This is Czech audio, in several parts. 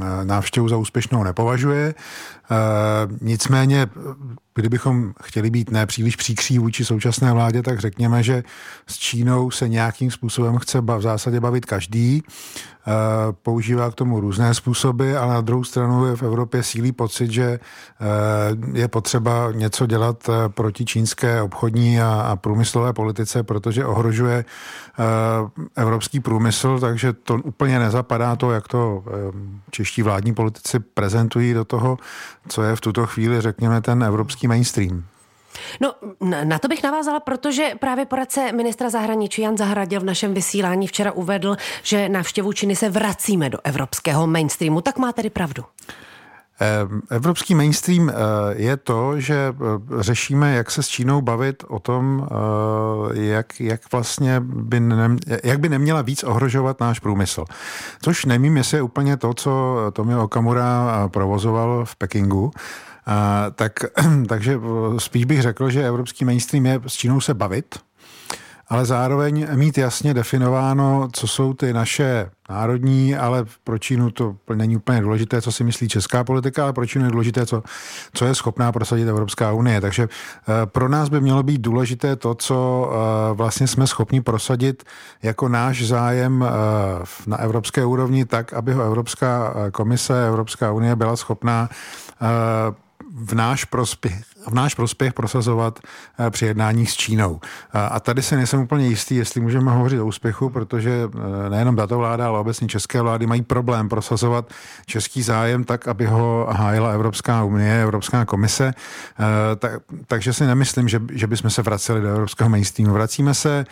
návštěvu za úspěšnou nepovažuje. Nicméně, kdybychom chtěli být nepříliš příkří vůči současné vládě, tak řekněme, že s Čínou se nějakým způsobem chce v zásadě bavit každý. Používá k tomu různé způsoby, ale na druhou stranu je v Evropě sílí pocit, že je potřeba něco dělat proti čínské obchodní a průmyslové politice, protože ohrožuje evropský průmysl, takže to úplně nezapadá to, jak to čeští vládní politici prezentují do toho, co je v tuto chvíli, řekněme, ten evropský mainstream. No, na to bych navázala, protože právě poradce ministra zahraničí Jan Zahradil v našem vysílání včera uvedl, že návštěvu Číny se vracíme do evropského mainstreamu. Tak má tedy pravdu. Evropský mainstream je to, že řešíme, jak se s Čínou bavit o tom, jak vlastně jak by neměla víc ohrožovat náš průmysl. Což nevím, jestli je úplně to, co Tomio Okamura provozoval v Pekingu. Takže spíš bych řekl, že evropský mainstream je s Čínou se bavit, ale zároveň mít jasně definováno, co jsou ty naše národní, ale pro Čínu to není úplně důležité, co si myslí česká politika, ale pro Čínu je důležité, co je schopná prosadit Evropská unie. Takže pro nás by mělo být důležité to, co vlastně jsme schopni prosadit jako náš zájem na evropské úrovni, tak, aby ho Evropská komise, Evropská unie byla schopná v náš prospěch prosazovat při jednáních s Čínou. A tady se nejsem úplně jistý, jestli můžeme hovořit o úspěchu, protože nejenom tato vláda, ale obecně české vlády mají problém prosazovat český zájem tak, aby ho hájila Evropská unie, Evropská komise. Takže si nemyslím, že bychom se vraceli do evropského mainstreamu. Vracíme se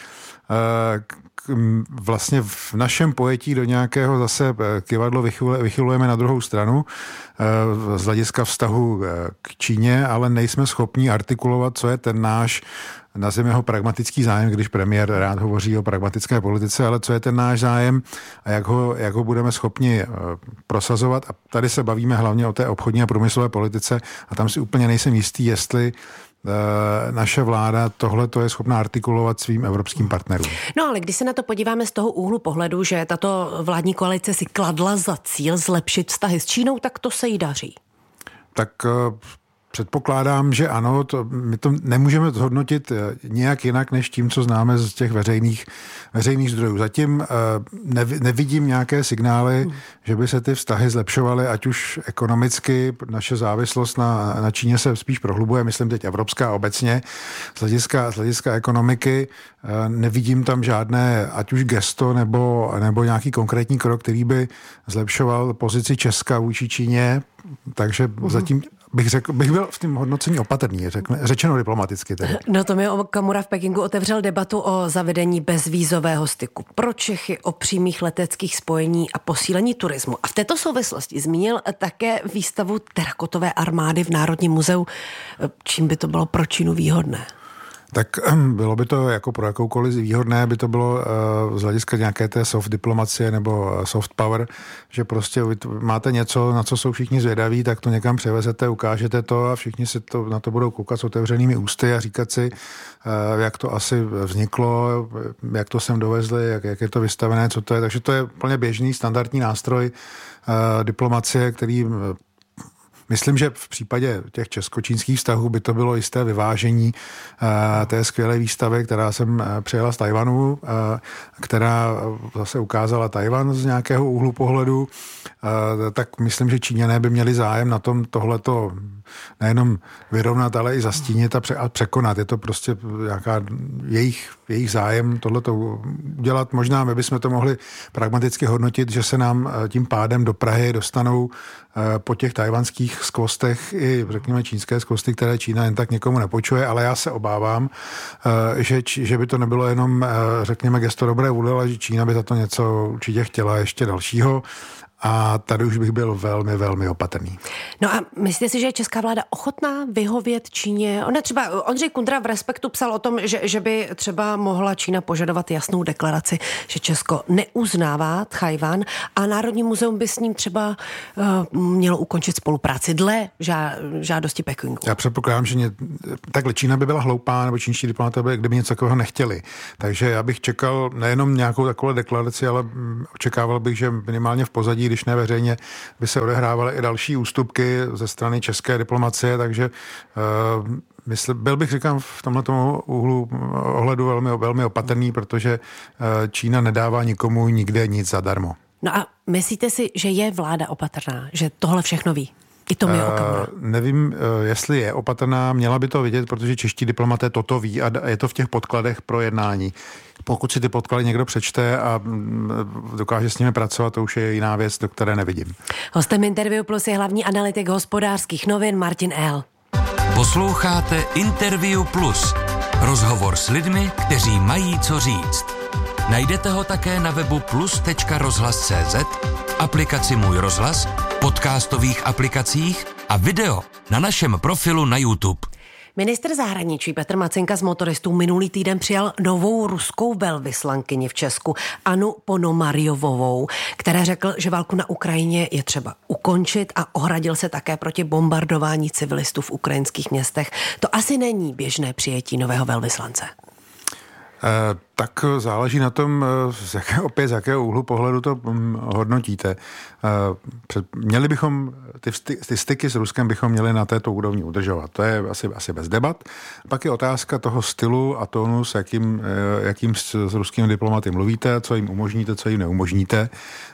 vlastně v našem pojetí do nějakého zase kyvadlo vychylujeme na druhou stranu z hlediska vztahu k Číně, ale nejsme schopni artikulovat, co je ten náš, nazvěme ho pragmatický zájem, když premiér rád hovoří o pragmatické politice, ale co je ten náš zájem a jak ho budeme schopni prosazovat. A tady se bavíme hlavně o té obchodní a průmyslové politice a tam si úplně nejsem jistý, jestli naše vláda tohleto je schopná artikulovat svým evropským partnerům. No ale když se na to podíváme z toho úhlu pohledu, že tato vládní koalice si kladla za cíl zlepšit vztahy s Čínou, tak to se jí daří. Tak předpokládám, že ano, my to nemůžeme zhodnotit nějak jinak, než tím, co známe z těch veřejných zdrojů. Zatím nevidím nějaké signály, že by se ty vztahy zlepšovaly, ať už ekonomicky, naše závislost na Číně se spíš prohlubuje, myslím teď evropská obecně, z hlediska ekonomiky nevidím tam žádné, ať už gesto nebo nějaký konkrétní krok, který by zlepšoval pozici Česka vůči Číně, takže zatím bych byl v tom hodnocení opatrný, řečeno diplomaticky tedy. No Tomio Okamura v Pekingu otevřel debatu o zavedení bezvízového styku pro Čechy, o přímých leteckých spojení a posílení turismu. A v této souvislosti zmínil také výstavu terakotové armády v Národním muzeu. Čím by to bylo pro Čínu výhodné? Tak bylo by to jako pro jakoukoliv výhodné, by to bylo z hlediska nějaké té soft diplomacie nebo soft power, že prostě máte něco, na co jsou všichni zvědaví, tak to někam převezete, ukážete to a všichni si na to budou koukat s otevřenými ústy a říkat si, jak to asi vzniklo, jak to sem dovezli, jak je to vystavené, co to je. Takže to je plně běžný, standardní nástroj diplomacie, který myslím, že v případě těch česko-čínských vztahů by to bylo jisté vyvážení té skvělé výstavy, která jsem přijela z Tajvanu, která zase ukázala Tajvan z nějakého úhlu pohledu, tak myslím, že Číňané by měli zájem na tom tohleto nejenom vyrovnat, ale i zastínit a překonat. Je to prostě nějaká jejich zájem tohleto udělat. Možná my bychom to mohli pragmaticky hodnotit, že se nám tím pádem do Prahy dostanou po těch tajvanských skvostech i, řekněme, čínské skvosty, které Čína jen tak někomu nepočuje, ale já se obávám, že by to nebylo jenom, řekněme, gesto dobré vůle, ale že Čína by za to něco určitě chtěla ještě dalšího. A tady už bych byl velmi, velmi opatrný. No a myslíte si, že je česká vláda ochotná vyhovět Číně? Třeba Ondřej Kundra v Respektu psal o tom, že by třeba mohla Čína požadovat jasnou deklaraci, že Česko neuznává Tchaj-wan a Národní muzeum by s ním třeba mělo ukončit spolupráci dle žádosti Pekingu. Já předpokládám, že takhle Čína by byla hloupá, nebo čínští diplomaté, kdyby něco takového nechtěli. Takže já bych čekal nejenom nějakou takovou deklaraci, ale očekával bych, že minimálně v pozadí, když ne veřejně, by se odehrávaly i další ústupky ze strany české diplomacie, takže byl bych, říkám, v tomto úhlu ohledu velmi opatrný, protože Čína nedává nikomu nikde nic zadarmo. No a myslíte si, že je vláda opatrná, že tohle všechno ví? I Tomio Okamura. Nevím, jestli je opatrná, měla by to vidět, protože čeští diplomaté toto ví a je to v těch podkladech pro jednání. Pokud si ty podklady někdo přečte a dokáže s nimi pracovat, to už je jiná věc, do které nevidím. Hostem Interview Plus je hlavní analytik Hospodářských novin Martin Ehl. Posloucháte Interview Plus. Rozhovor s lidmi, kteří mají co říct. Najdete ho také na webu plus.rozhlas.cz, aplikaci Můj rozhlas, podcastových aplikacích a video na našem profilu na YouTube. Ministr zahraničí Petr Macinka z motoristů minulý týden přijal novou ruskou velvyslankyni v Česku, Annu Ponomarjovovou, která řekl, že válku na Ukrajině je třeba ukončit a ohradil se také proti bombardování civilistů v ukrajinských městech. To asi není běžné přijetí nového velvyslance. Tak záleží na tom, z jakého úhlu pohledu to hodnotíte. Měli bychom, ty styky s Ruskem bychom měli na této úrovni udržovat. To je asi bez debat. Pak je otázka toho stylu a tónu, s jakým s ruskými diplomaty mluvíte, co jim umožníte, co jim neumožníte.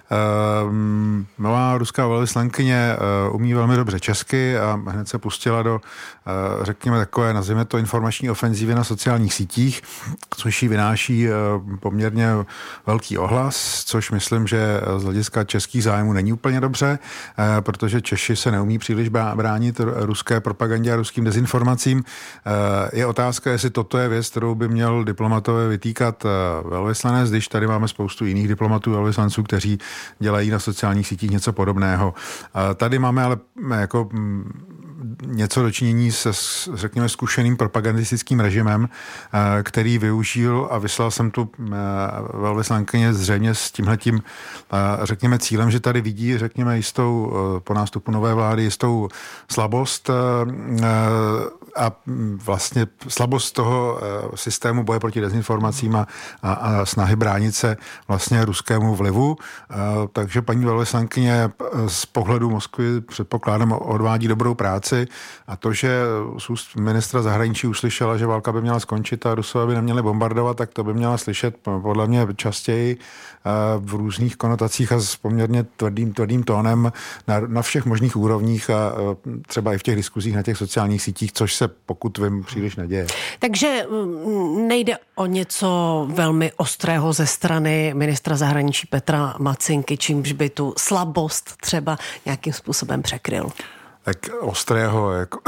Nová ruská velvyslankyně umí velmi dobře česky a hned se pustila do, řekněme, takové, nazvěme to, informační ofenzívy na sociálních sítích, což jí vynáší poměrně velký ohlas, což myslím, že z hlediska českých zájmů není úplně dobře, protože Češi se neumí příliš bránit ruské propagandě a ruským dezinformacím. Je otázka, jestli toto je věc, kterou by měl diplomatové vytýkat velvyslanec, když tady máme spoustu jiných diplomatů velvyslanců, kteří dělají na sociálních sítích něco podobného. Tady máme ale jako něco dočinění se, řekněme, zkušeným propagandistickým režimem, který využil a vyslal jsem tu velvyslankyně zřejmě s tímhletím, řekněme, cílem, že tady vidí, řekněme, jistou, po nástupu nové vlády, jistou slabost a vlastně slabost toho systému boje proti dezinformacím a snahy bránit se vlastně ruskému vlivu. Takže paní velvyslankyně z pohledu Moskvy předpokládám odvádí dobrou práci a to, že z úst ministra zahraničí uslyšela, že válka by měla skončit a Rusové by neměli bombardovat, tak to by měla slyšet podle mě častěji v různých konotacích a s poměrně tvrdým tónem na všech možných úrovních a třeba i v těch diskuzích na těch sociálních sítích, což se, pokud vím, příliš neděje. Takže nejde o něco velmi ostrého ze strany ministra zahraničí Petra Macinky, čímž by tu slabost třeba nějakým způsobem překryl. Tak ostrého, jako...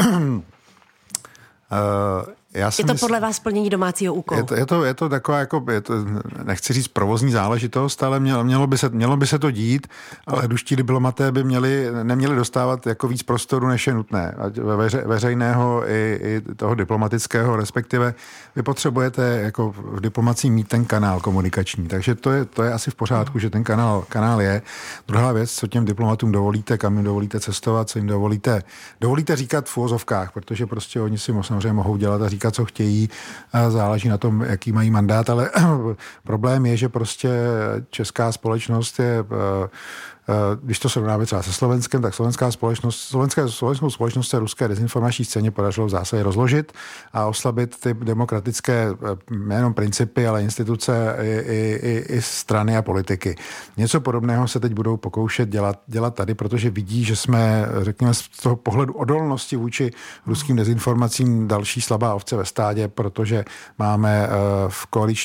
Je to podle vás splnění domácího úkolu? Je to taková, jako, nechci říct provozní záležitost, ale mělo by se to dít, ale ruští diplomaté by neměli dostávat jako víc prostoru, než je nutné. Veřejného i toho diplomatického, respektive vy potřebujete jako v diplomacii mít ten kanál komunikační. Takže to je asi v pořádku, že ten kanál je. Druhá věc, co těm diplomatům dovolíte, kam jim dovolíte cestovat, co jim dovolíte říkat v uvozovkách, protože prostě oni si samozřejmě mohou dělat a říkat, co chtějí, záleží na tom, jaký mají mandát, ale problém je, že prostě česká společnost je, když to srovnáme třeba se Slovenskem, tak slovenskou společnost se ruské dezinformační scéně podařilo v zásadě rozložit a oslabit ty demokratické nejenom principy, ale instituce i strany a politiky. Něco podobného se teď budou pokoušet dělat tady, protože vidí, že jsme, řekněme, z toho pohledu odolnosti vůči ruským dezinformacím další slabá ovce ve stádě, protože máme v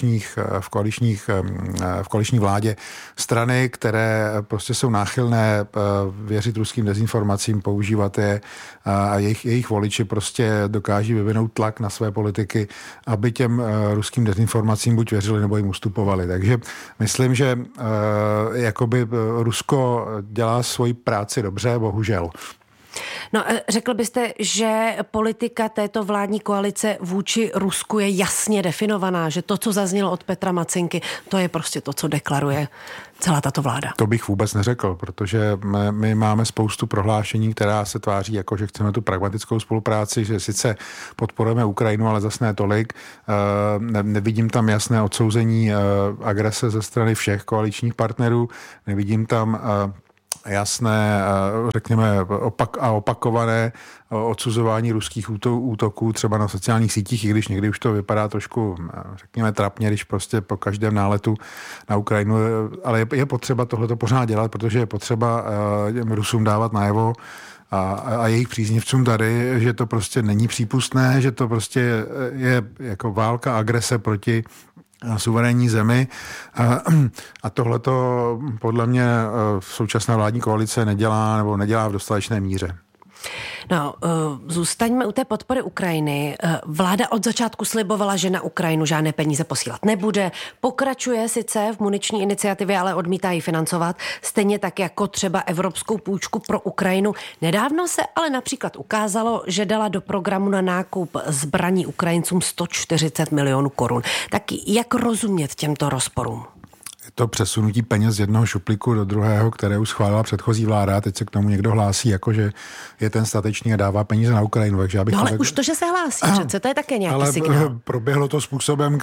koaliční vládě strany, které prostě jsou náchylné věřit ruským dezinformacím, používat je a jejich voliči prostě dokáží vyvinout tlak na své politiky, aby těm ruským dezinformacím buď věřili, nebo jim ustupovali. Takže myslím, že jakoby Rusko dělá svoji práci dobře, bohužel. No, řekl byste, že politika této vládní koalice vůči Rusku je jasně definovaná, že to, co zaznělo od Petra Macinky, to je prostě to, co deklaruje celá tato vláda? To bych vůbec neřekl, protože my máme spoustu prohlášení, která se tváří jako, že chceme tu pragmatickou spolupráci, že sice podporujeme Ukrajinu, ale zas ne tolik. Nevidím tam jasné odsouzení agrese ze strany všech koaličních partnerů, nevidím tam jasné, řekněme, opakované odsuzování ruských útoků třeba na sociálních sítích, i když někdy už to vypadá trošku, řekněme, trapně, když prostě po každém náletu na Ukrajinu, ale je potřeba tohleto pořád dělat, protože je potřeba Rusům dávat najevo a jejich příznivcům tady, že to prostě není přípustné, že to prostě je jako válka, agrese proti suverénní zemi a tohleto podle mě současná vládní koalice nedělá nebo nedělá v dostatečné míře. No, zůstaňme u té podpory Ukrajiny. Vláda od začátku slibovala, že na Ukrajinu žádné peníze posílat nebude. Pokračuje sice v muniční iniciativě, ale odmítá ji financovat. Stejně tak jako třeba evropskou půjčku pro Ukrajinu. Nedávno se ale například ukázalo, že dala do programu na nákup zbraní Ukrajincům 140 milionů korun. Tak jak rozumět těmto rozporům? To přesunutí peněz z jednoho šuplíku do druhého, které už schválila předchozí vláda, teď se k tomu někdo hlásí, jakože je ten statečný a dává peníze na Ukrajinu. Takže já bych ale už to, že se hlásí, přece to je také nějaký signál. Ale proběhlo to způsobem,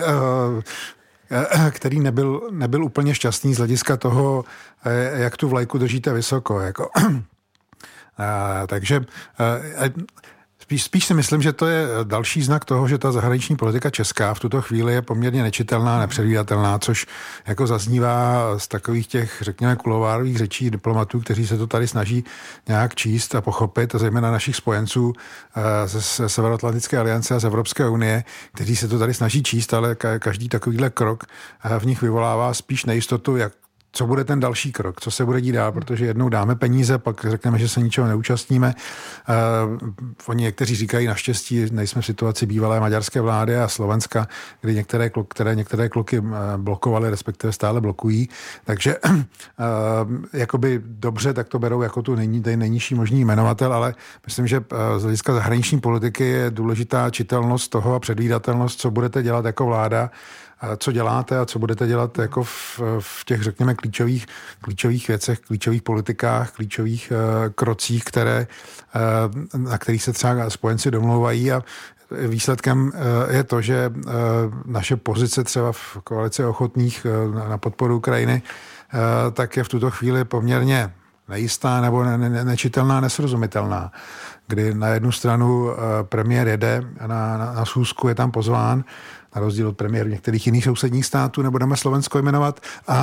který nebyl úplně šťastný z hlediska toho, jak tu vlajku držíte vysoko. Jako. Takže spíš si myslím, že to je další znak toho, že ta zahraniční politika česká v tuto chvíli je poměrně nečitelná, nepředvídatelná, což jako zaznívá z takových těch, řekněme, kuloárových řečí diplomatů, kteří se to tady snaží nějak číst a pochopit, a zejména našich spojenců ze Severoatlantické aliance a z Evropské unie, kteří se to tady snaží číst, ale každý takovýhle krok v nich vyvolává spíš nejistotu, co bude ten další krok, co se bude dít dál, protože jednou dáme peníze, pak řekneme, že se ničeho neúčastníme. Oni někteří říkají, naštěstí nejsme v situaci bývalé maďarské vlády a Slovenska, kdy některé kloky blokovaly, respektive stále blokují. Takže jakoby dobře, tak to berou jako tu nejnižší možný jmenovatel, ale myslím, že z hlediska zahraniční politiky je důležitá čitelnost toho a předvídatelnost, co budete dělat jako vláda, co děláte a co budete dělat jako v těch, řekněme, klíčových věcech, klíčových politikách, klíčových krocích, na kterých se třeba spojenci domlouvají, a výsledkem je to, že naše pozice třeba v koalici ochotných na podporu Ukrajiny tak je v tuto chvíli poměrně nejistá nebo nečitelná, nesrozumitelná, kdy na jednu stranu premiér jede na schůzku, je tam pozván, na rozdíl od premiérů některých jiných sousedních států, nebudeme Slovensko jmenovat,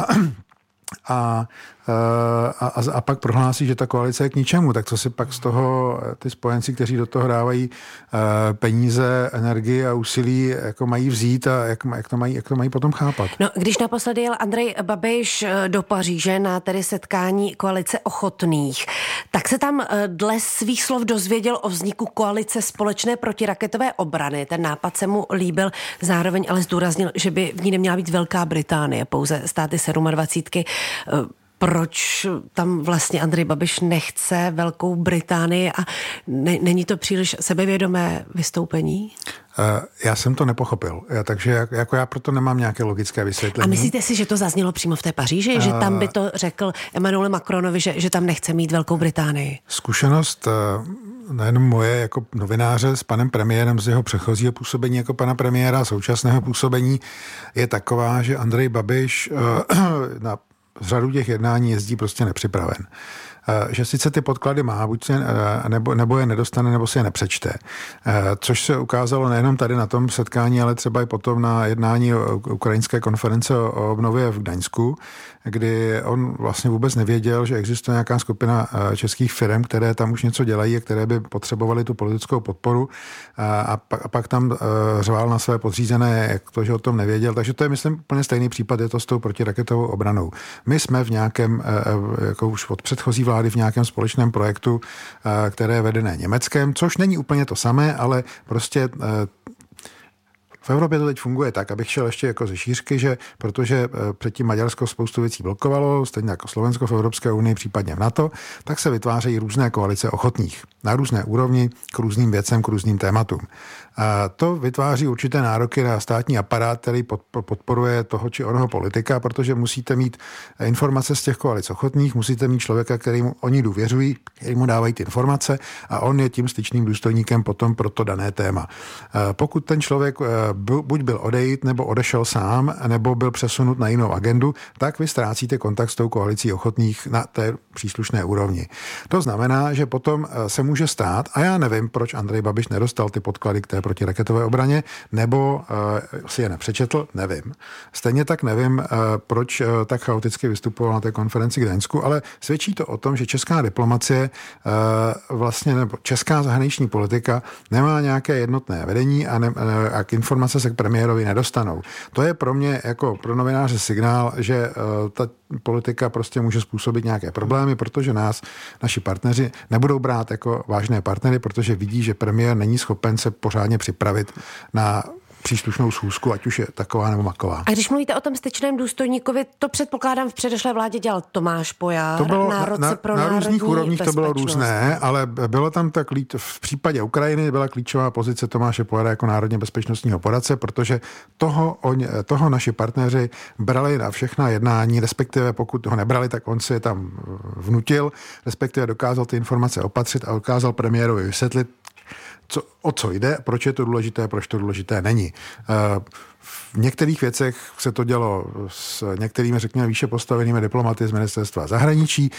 a pak prohlásí, že ta koalice je k ničemu. Tak co si pak z toho ty spojenci, kteří do toho dávají peníze, energii a úsilí, jako mají vzít a jak to mají potom chápat? No, když naposledy jel Andrej Babiš do Paříže na tedy setkání koalice ochotných, tak se tam dle svých slov dozvěděl o vzniku koalice společné protiraketové obrany. Ten nápad se mu líbil, zároveň ale zdůraznil, že by v ní neměla být Velká Británie, pouze státy 27. Proč tam vlastně Andrej Babiš nechce Velkou Británii a není to příliš sebevědomé vystoupení? Já jsem to nepochopil, takže jako já proto nemám nějaké logické vysvětlení. A myslíte si, že to zaznělo přímo v té Paříži, že tam by to řekl Emmanuel Macronovi, že tam nechce mít Velkou Británii? Zkušenost nejenom moje jako novináře s panem premiérem z jeho předchozího působení jako pana premiéra, současného působení je taková, že Andrej Babiš na řadu těch jednání jezdí prostě nepřipraven. Že sice ty podklady má, buď se, nebo je nedostane, nebo si je nepřečte. Což se ukázalo nejenom tady na tom setkání, ale třeba i potom na jednání ukrajinské konference o obnově v Gdaňsku, kdy on vlastně vůbec nevěděl, že existuje nějaká skupina českých firm, které tam už něco dělají a které by potřebovaly tu politickou podporu, a pak tam řval na své podřízené, jak to, že o tom nevěděl. Takže to je, myslím, úplně stejný případ, je to s tou protiraketovou obranou. My jsme v nějakém, jako už od předchozí vlády, v nějakém společném projektu, které je vedené Německem, což není úplně to samé, ale prostě v Evropě to teď funguje tak, abych šel ještě jako ze šířky, že protože předtím Maďarsko spoustu věcí blokovalo, stejně jako Slovensko v Evropské unii, případně v NATO, tak se vytvářejí různé koalice ochotných. na různé úrovni k různým věcem, k různým tématům. A to vytváří určité nároky na státní aparát, který podporuje toho či onoho politika, protože musíte mít informace z těch koalic ochotných, musíte mít člověka, kterému oni důvěřují, kterému dávají ty informace a on je tím styčným důstojníkem potom pro to dané téma. Pokud ten člověk buď byl odejít, nebo odešel sám, nebo byl přesunut na jinou agendu, tak vy ztrácíte kontakt s tou koalicí ochotných na té příslušné úrovni. To znamená, že potom se může stát, a já nevím, proč Andrej Babiš nedostal ty podklady k té protiraketové obraně, nebo si je nepřečetl, nevím. Stejně tak nevím, proč tak chaoticky vystupoval na té konferenci k Gdaňsku, ale svědčí to o tom, že česká diplomacie vlastně, nebo česká zahraniční politika nemá nějaké jednotné vedení a k informace se k premiérovi nedostanou. To je pro mě jako pro novináře signál, že ta politika prostě může způsobit nějaké problémy, protože naši partneři nebudou brát jako vážné partnery, protože vidí, že premiér není schopen se pořádně připravit na příslušnou schůzku, ať už je taková nebo maková. A když mluvíte o tom styčném důstojníkovi, to předpokládám v předešlé vládě dělal Tomáš Pojar, to bylo na různých úrovních to bylo různé, ale bylo tam v případě Ukrajiny byla klíčová pozice Tomáše Pojara jako národně bezpečnostního poradce, protože toho naši partneři brali na všechna jednání, respektive pokud ho nebrali, tak on si je tam vnutil, respektive dokázal ty informace opatřit a dokázal premiérovi vysvětlit, o co jde, proč je to důležité, proč to důležité není. V některých věcech se to dělo s některými, řekněme, výše postavenými diplomaty z ministerstva zahraničí,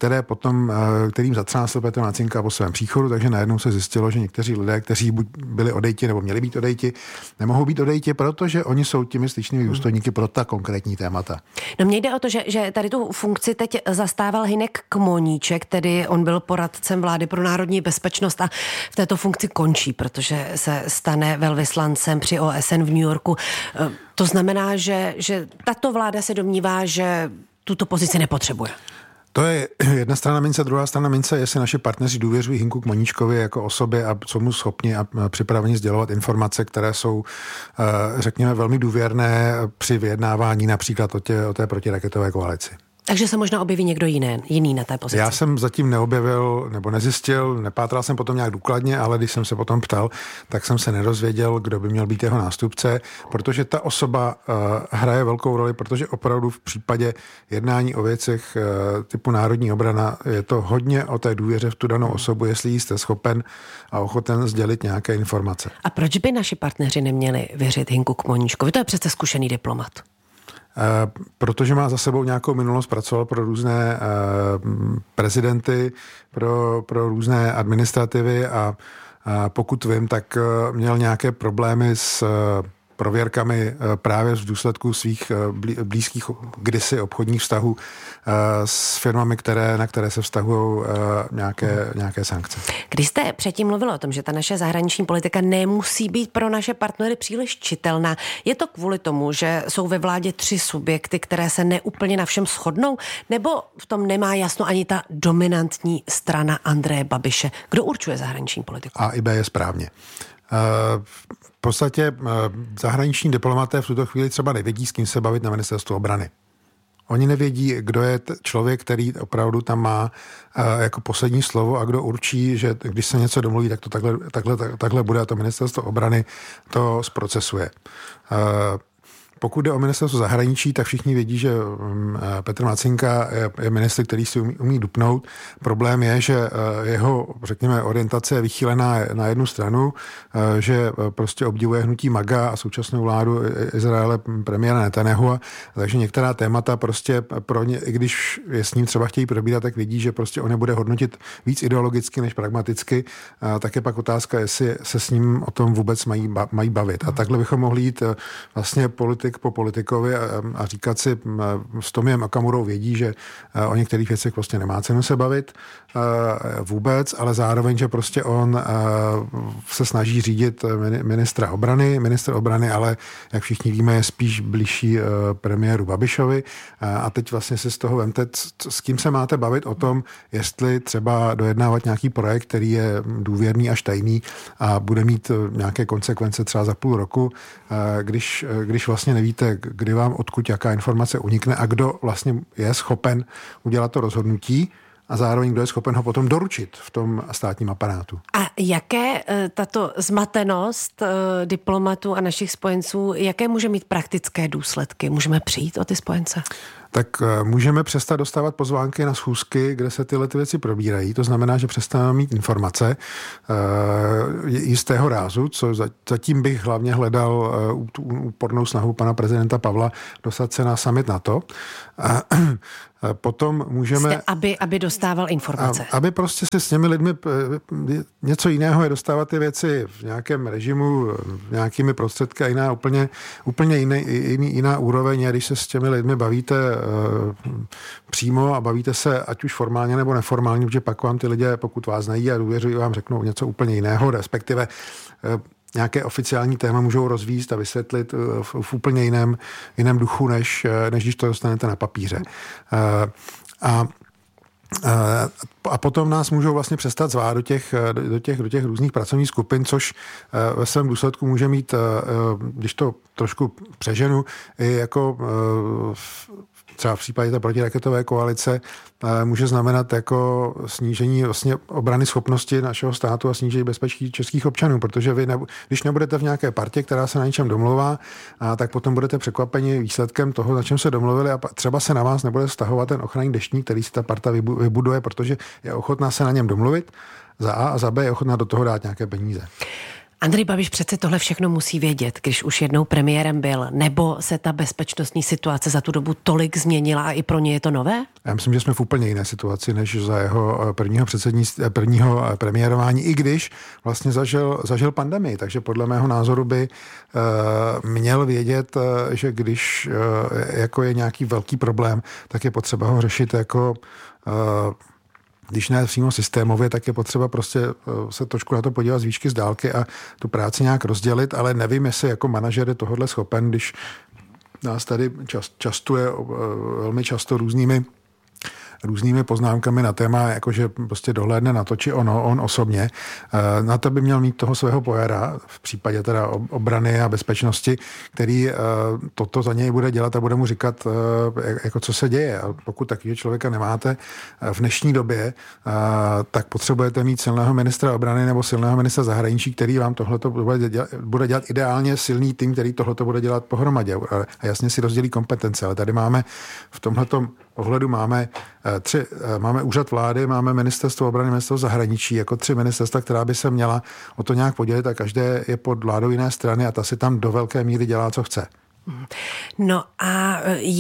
kterým zatřásl Petr Macinka po svém příchodu, takže najednou se zjistilo, že někteří lidé, kteří buď byli odejti nebo měli být odejti, nemohou být odejti, protože oni jsou těmi styčnými důstojníky pro ta konkrétní témata. No mně jde o to, že tady tu funkci teď zastával Hynek Kmoníček, tedy on byl poradcem vlády pro národní bezpečnost a v této funkci končí, protože se stane velvyslancem při OSN v New Yorku. To znamená, že tato vláda se domnívá, že tuto pozici nepotřebuje. To je jedna strana mince, druhá strana mince, jestli naši partneři důvěřují Hynku Kmoníčkovi jako osobě a jsou mu schopni a připraveni sdělovat informace, které jsou, řekněme, velmi důvěrné při vyjednávání například o té protiraketové koalici. Takže se možná objeví někdo jiný na té pozici. Já jsem zatím neobjevil nebo nezjistil, nepátral jsem potom nějak důkladně, ale když jsem se potom ptal, tak jsem se nedozvěděl, kdo by měl být jeho nástupce, protože ta osoba hraje velkou roli, protože opravdu v případě jednání o věcech typu národní obrana je to hodně o té důvěře v tu danou osobu, jestli jste schopen a ochoten sdělit nějaké informace. A proč by naši partneři neměli věřit Hynku Kmoníčkovi? To je přece zkušený diplomat. Protože má za sebou nějakou minulost, pracoval pro různé prezidenty, pro různé administrativy a pokud vím, tak měl nějaké problémy s prověrkami právě v důsledku svých blízkých kdysi obchodních vztahů s firmami, na které se vztahují nějaké sankce. Když jste předtím mluvil o tom, že ta naše zahraniční politika nemusí být pro naše partnery příliš čitelná, je to kvůli tomu, že jsou ve vládě 3 subjekty, které se neúplně na všem shodnou, nebo v tom nemá jasno ani ta dominantní strana Andreje Babiše? Kdo určuje zahraniční politiku? A i B je správně. V podstatě zahraniční diplomaté v tuto chvíli třeba nevědí, s kým se bavit na ministerstvu obrany. Oni nevědí, kdo je člověk, který opravdu tam má jako poslední slovo a kdo určí, že když se něco domluví, tak to takhle bude a to ministerstvo obrany to zprocesuje. Pokud jde o ministerstvo zahraničí, tak všichni vědí, že Petr Macinka je ministr, který si umí dupnout. Problém je, že jeho, řekněme, orientace je vychýlená na jednu stranu, že prostě obdivuje hnutí MAGA a současnou vládu Izraele premiéra Netanyahua, takže některá témata prostě pro ně, i když je s ním třeba chtějí probírat, tak vidí, že prostě on je bude hodnotit víc ideologicky než pragmaticky. Tak je pak otázka, jestli se s ním o tom vůbec mají bavit. A takhle bychom mohli jít vlastně politik po politikovi a říkat si, s Tomiem Okamurou vědí, že o některých věcech prostě nemá cenu se bavit vůbec, ale zároveň, že prostě on se snaží řídit ministr obrany, ale jak všichni víme, je spíš blížší premiéru Babišovi a teď vlastně si z toho vemte, s kým se máte bavit o tom, jestli třeba dojednávat nějaký projekt, který je důvěrný až tajný a bude mít nějaké konsekvence třeba za půl roku, když vlastně nevíte, kdy vám odkud jaká informace unikne a kdo vlastně je schopen udělat to rozhodnutí a zároveň kdo je schopen ho potom doručit v tom státním aparátu. A jaké tato zmatenost diplomatů a našich spojenců, jaké může mít praktické důsledky? Můžeme přijít o ty spojence? Tak můžeme přestat dostávat pozvánky na schůzky, kde se tyhle ty věci probírají. To znamená, že přestaneme mít informace jistého rázu, co zatím bych hlavně hledal úpornou snahu pana prezidenta Pavla dostat se na summit NATO. Potom můžeme... Aby dostával informace. Aby prostě se s těmi lidmi něco jiného je dostávat ty věci v nějakém režimu, nějakými prostředky a úplně jiná úroveň, a když se s těmi lidmi bavíte přímo a bavíte se ať už formálně nebo neformálně, protože pak vám ty lidé, pokud vás znají a důvěřují, vám řeknou něco úplně jiného, respektive nějaké oficiální téma můžou rozvíjet a vysvětlit v úplně jiném duchu, než když to dostanete na papíře. A potom nás můžou vlastně přestat zvát do těch různých pracovních skupin, což ve svém důsledku může mít, když to trošku přeženu, i jako třeba v případě té protiraketové koalice může znamenat jako snížení vlastně obrany schopnosti našeho státu a snížení bezpečí českých občanů, protože vy, když nebudete v nějaké partě, která se na něčem domlouvá, tak potom budete překvapeni výsledkem toho, na čem se domluvili, a třeba se na vás nebude vztahovat ten ochranný deštník, který si ta parta vybuduje, protože je ochotná se na něm domluvit, za A, a za B je ochotná do toho dát nějaké peníze. Andrej Babiš přece tohle všechno musí vědět, když už jednou premiérem byl, nebo se ta bezpečnostní situace za tu dobu tolik změnila a i pro ně je to nové? Já myslím, že jsme v úplně jiné situaci, než za jeho prvního premiérování, i když vlastně zažil pandemii, takže podle mého názoru by měl vědět, že když jako je nějaký velký problém, tak je potřeba ho řešit jako když ne přímo systémově, tak je potřeba prostě se trošku na to podívat z výšky z dálky a tu práci nějak rozdělit, ale nevím, jestli jako manažer je tohodle schopen, když nás tady častuje velmi často různými poznámkami na téma, jakože prostě dohlédne na to, či on osobně. Na to by měl mít toho svého pojara, v případě teda obrany a bezpečnosti, který toto za něj bude dělat a bude mu říkat, jako co se děje. A pokud takového člověka nemáte v dnešní době, tak potřebujete mít silného ministra obrany nebo silného ministra zahraničí, který vám tohleto bude dělat ideálně silný tým, který tohleto bude dělat pohromadě. A jasně si rozdělí kompetence, ale tady máme v tomhletom ohledu máme úřad vlády, máme ministerstvo obrany, ministerstvo zahraničí, jako 3 ministerstva, která by se měla o to nějak podělit, a každé je pod vládou jiné strany a ta si tam do velké míry dělá, co chce. No a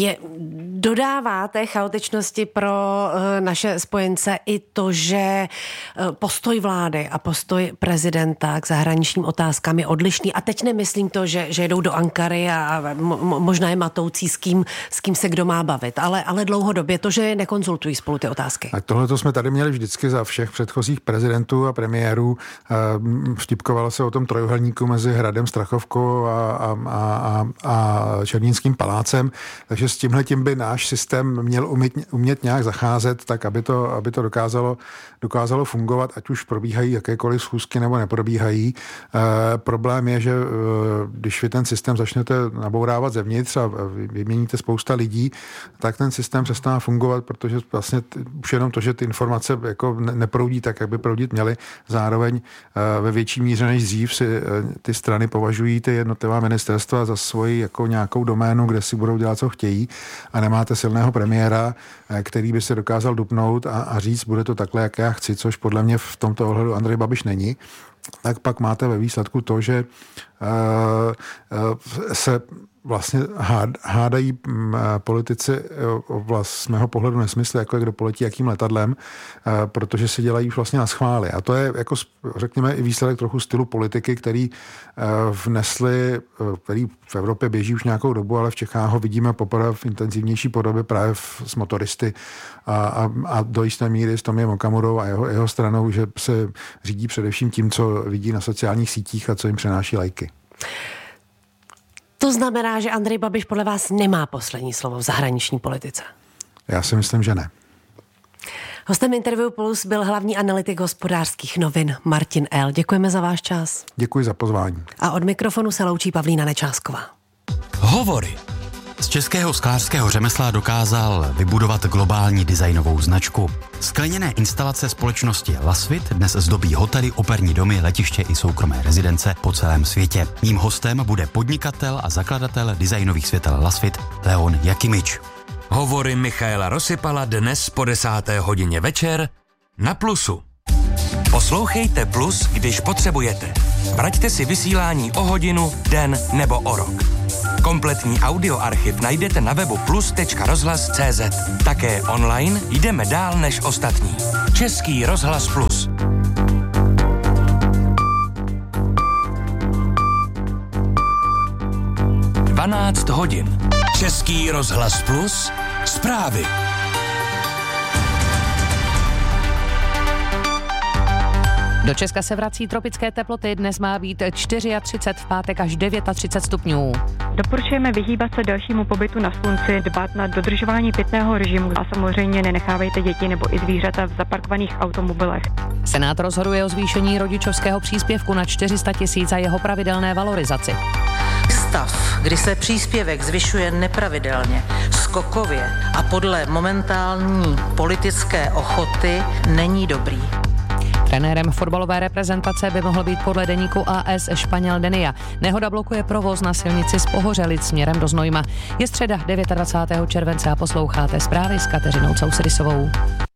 dodává té chaotičnosti pro naše spojence i to, že postoj vlády a postoj prezidenta k zahraničním otázkám je odlišný. A teď nemyslím to, že jdou do Ankary a možná je matoucí, s kým se kdo má bavit, ale dlouhodobě to, že nekonzultují spolu ty otázky. Tak tohle jsme tady měli vždycky za všech předchozích prezidentů a premiérů. Vtipkovalo se o tom trojuhelníku mezi Hradem, Strachovkou a Černínským palácem, takže s tímhletím by náš systém měl umět nějak zacházet, tak aby to dokázalo fungovat, ať už probíhají jakékoliv schůzky nebo neprobíhají. Problém je, že když vy ten systém začnete nabourávat zevnitř a vyměníte spousta lidí, tak ten systém přestává fungovat, protože vlastně už jenom to, že ty informace jako neproudí tak, jak by proudit měly, zároveň ve větší míře než dřív si ty strany považují ty jednotlivá ministerstva za svoji jako nějakou doménu, kde si budou dělat, co chtějí, a nemáte silného premiéra, který by se dokázal dupnout a říct, bude to takhle, jak já chci, což podle mě v tomto ohledu Andrej Babiš není, tak pak máte ve výsledku to, že se vlastně hádají politici z mého pohledu nesmysly, jako kdo poletí jakým letadlem, protože se dělají už vlastně na schvály. A to je, jako řekněme, i výsledek trochu stylu politiky, který který v Evropě běží už nějakou dobu, ale v Čechách ho vidíme poprvé v intenzivnější podobě právě s motoristy a do jisté míry s Tomiem Okamurou a jeho stranou, že se řídí především tím, co vidí na sociálních sítích a co jim přenáší lajky. To znamená, že Andrej Babiš podle vás nemá poslední slovo v zahraniční politice? Já si myslím, že ne. Hostem Interview Plus byl hlavní analytik Hospodářských novin Martin L. Děkujeme za váš čas. Děkuji za pozvání. A od mikrofonu se loučí Pavlína Nečásková. Hovory Z českého sklářského řemesla dokázal vybudovat globální designovou značku. Skleněné instalace společnosti Lasvit dnes zdobí hotely, operní domy, letiště i soukromé rezidence po celém světě. Mým hostem bude podnikatel a zakladatel designových světel Lasvit Leon Jakimič. Hovory Michaela Rosypala dnes po 10. hodině večer na Plusu. Poslouchejte Plus, když potřebujete. Vraťte si vysílání o hodinu, den nebo o rok. Kompletní audioarchiv najdete na webu plus.rozhlas.cz. Také online jdeme dál než ostatní. Český rozhlas Plus. Dvanáct hodin. Český rozhlas Plus. Zprávy. Do Česka se vrací tropické teploty, dnes má být 34, v pátek až 39 stupňů. Doporučujeme vyhýbat se dalšímu pobytu na slunci, dbát na dodržování pitného režimu a samozřejmě nenechávejte děti nebo i zvířata v zaparkovaných automobilech. Senát rozhoduje o zvýšení rodičovského příspěvku na 400 000 a jeho pravidelné valorizaci. Stav, kdy se příspěvek zvyšuje nepravidelně, skokově a podle momentální politické ochoty, není dobrý. Trenérem fotbalové reprezentace by mohl být podle deníku AS Španěl Denia. Nehoda blokuje provoz na silnici z Pohořelic směrem do Znojma. Je středa 29. července a posloucháte zprávy s Kateřinou Cousrysovou.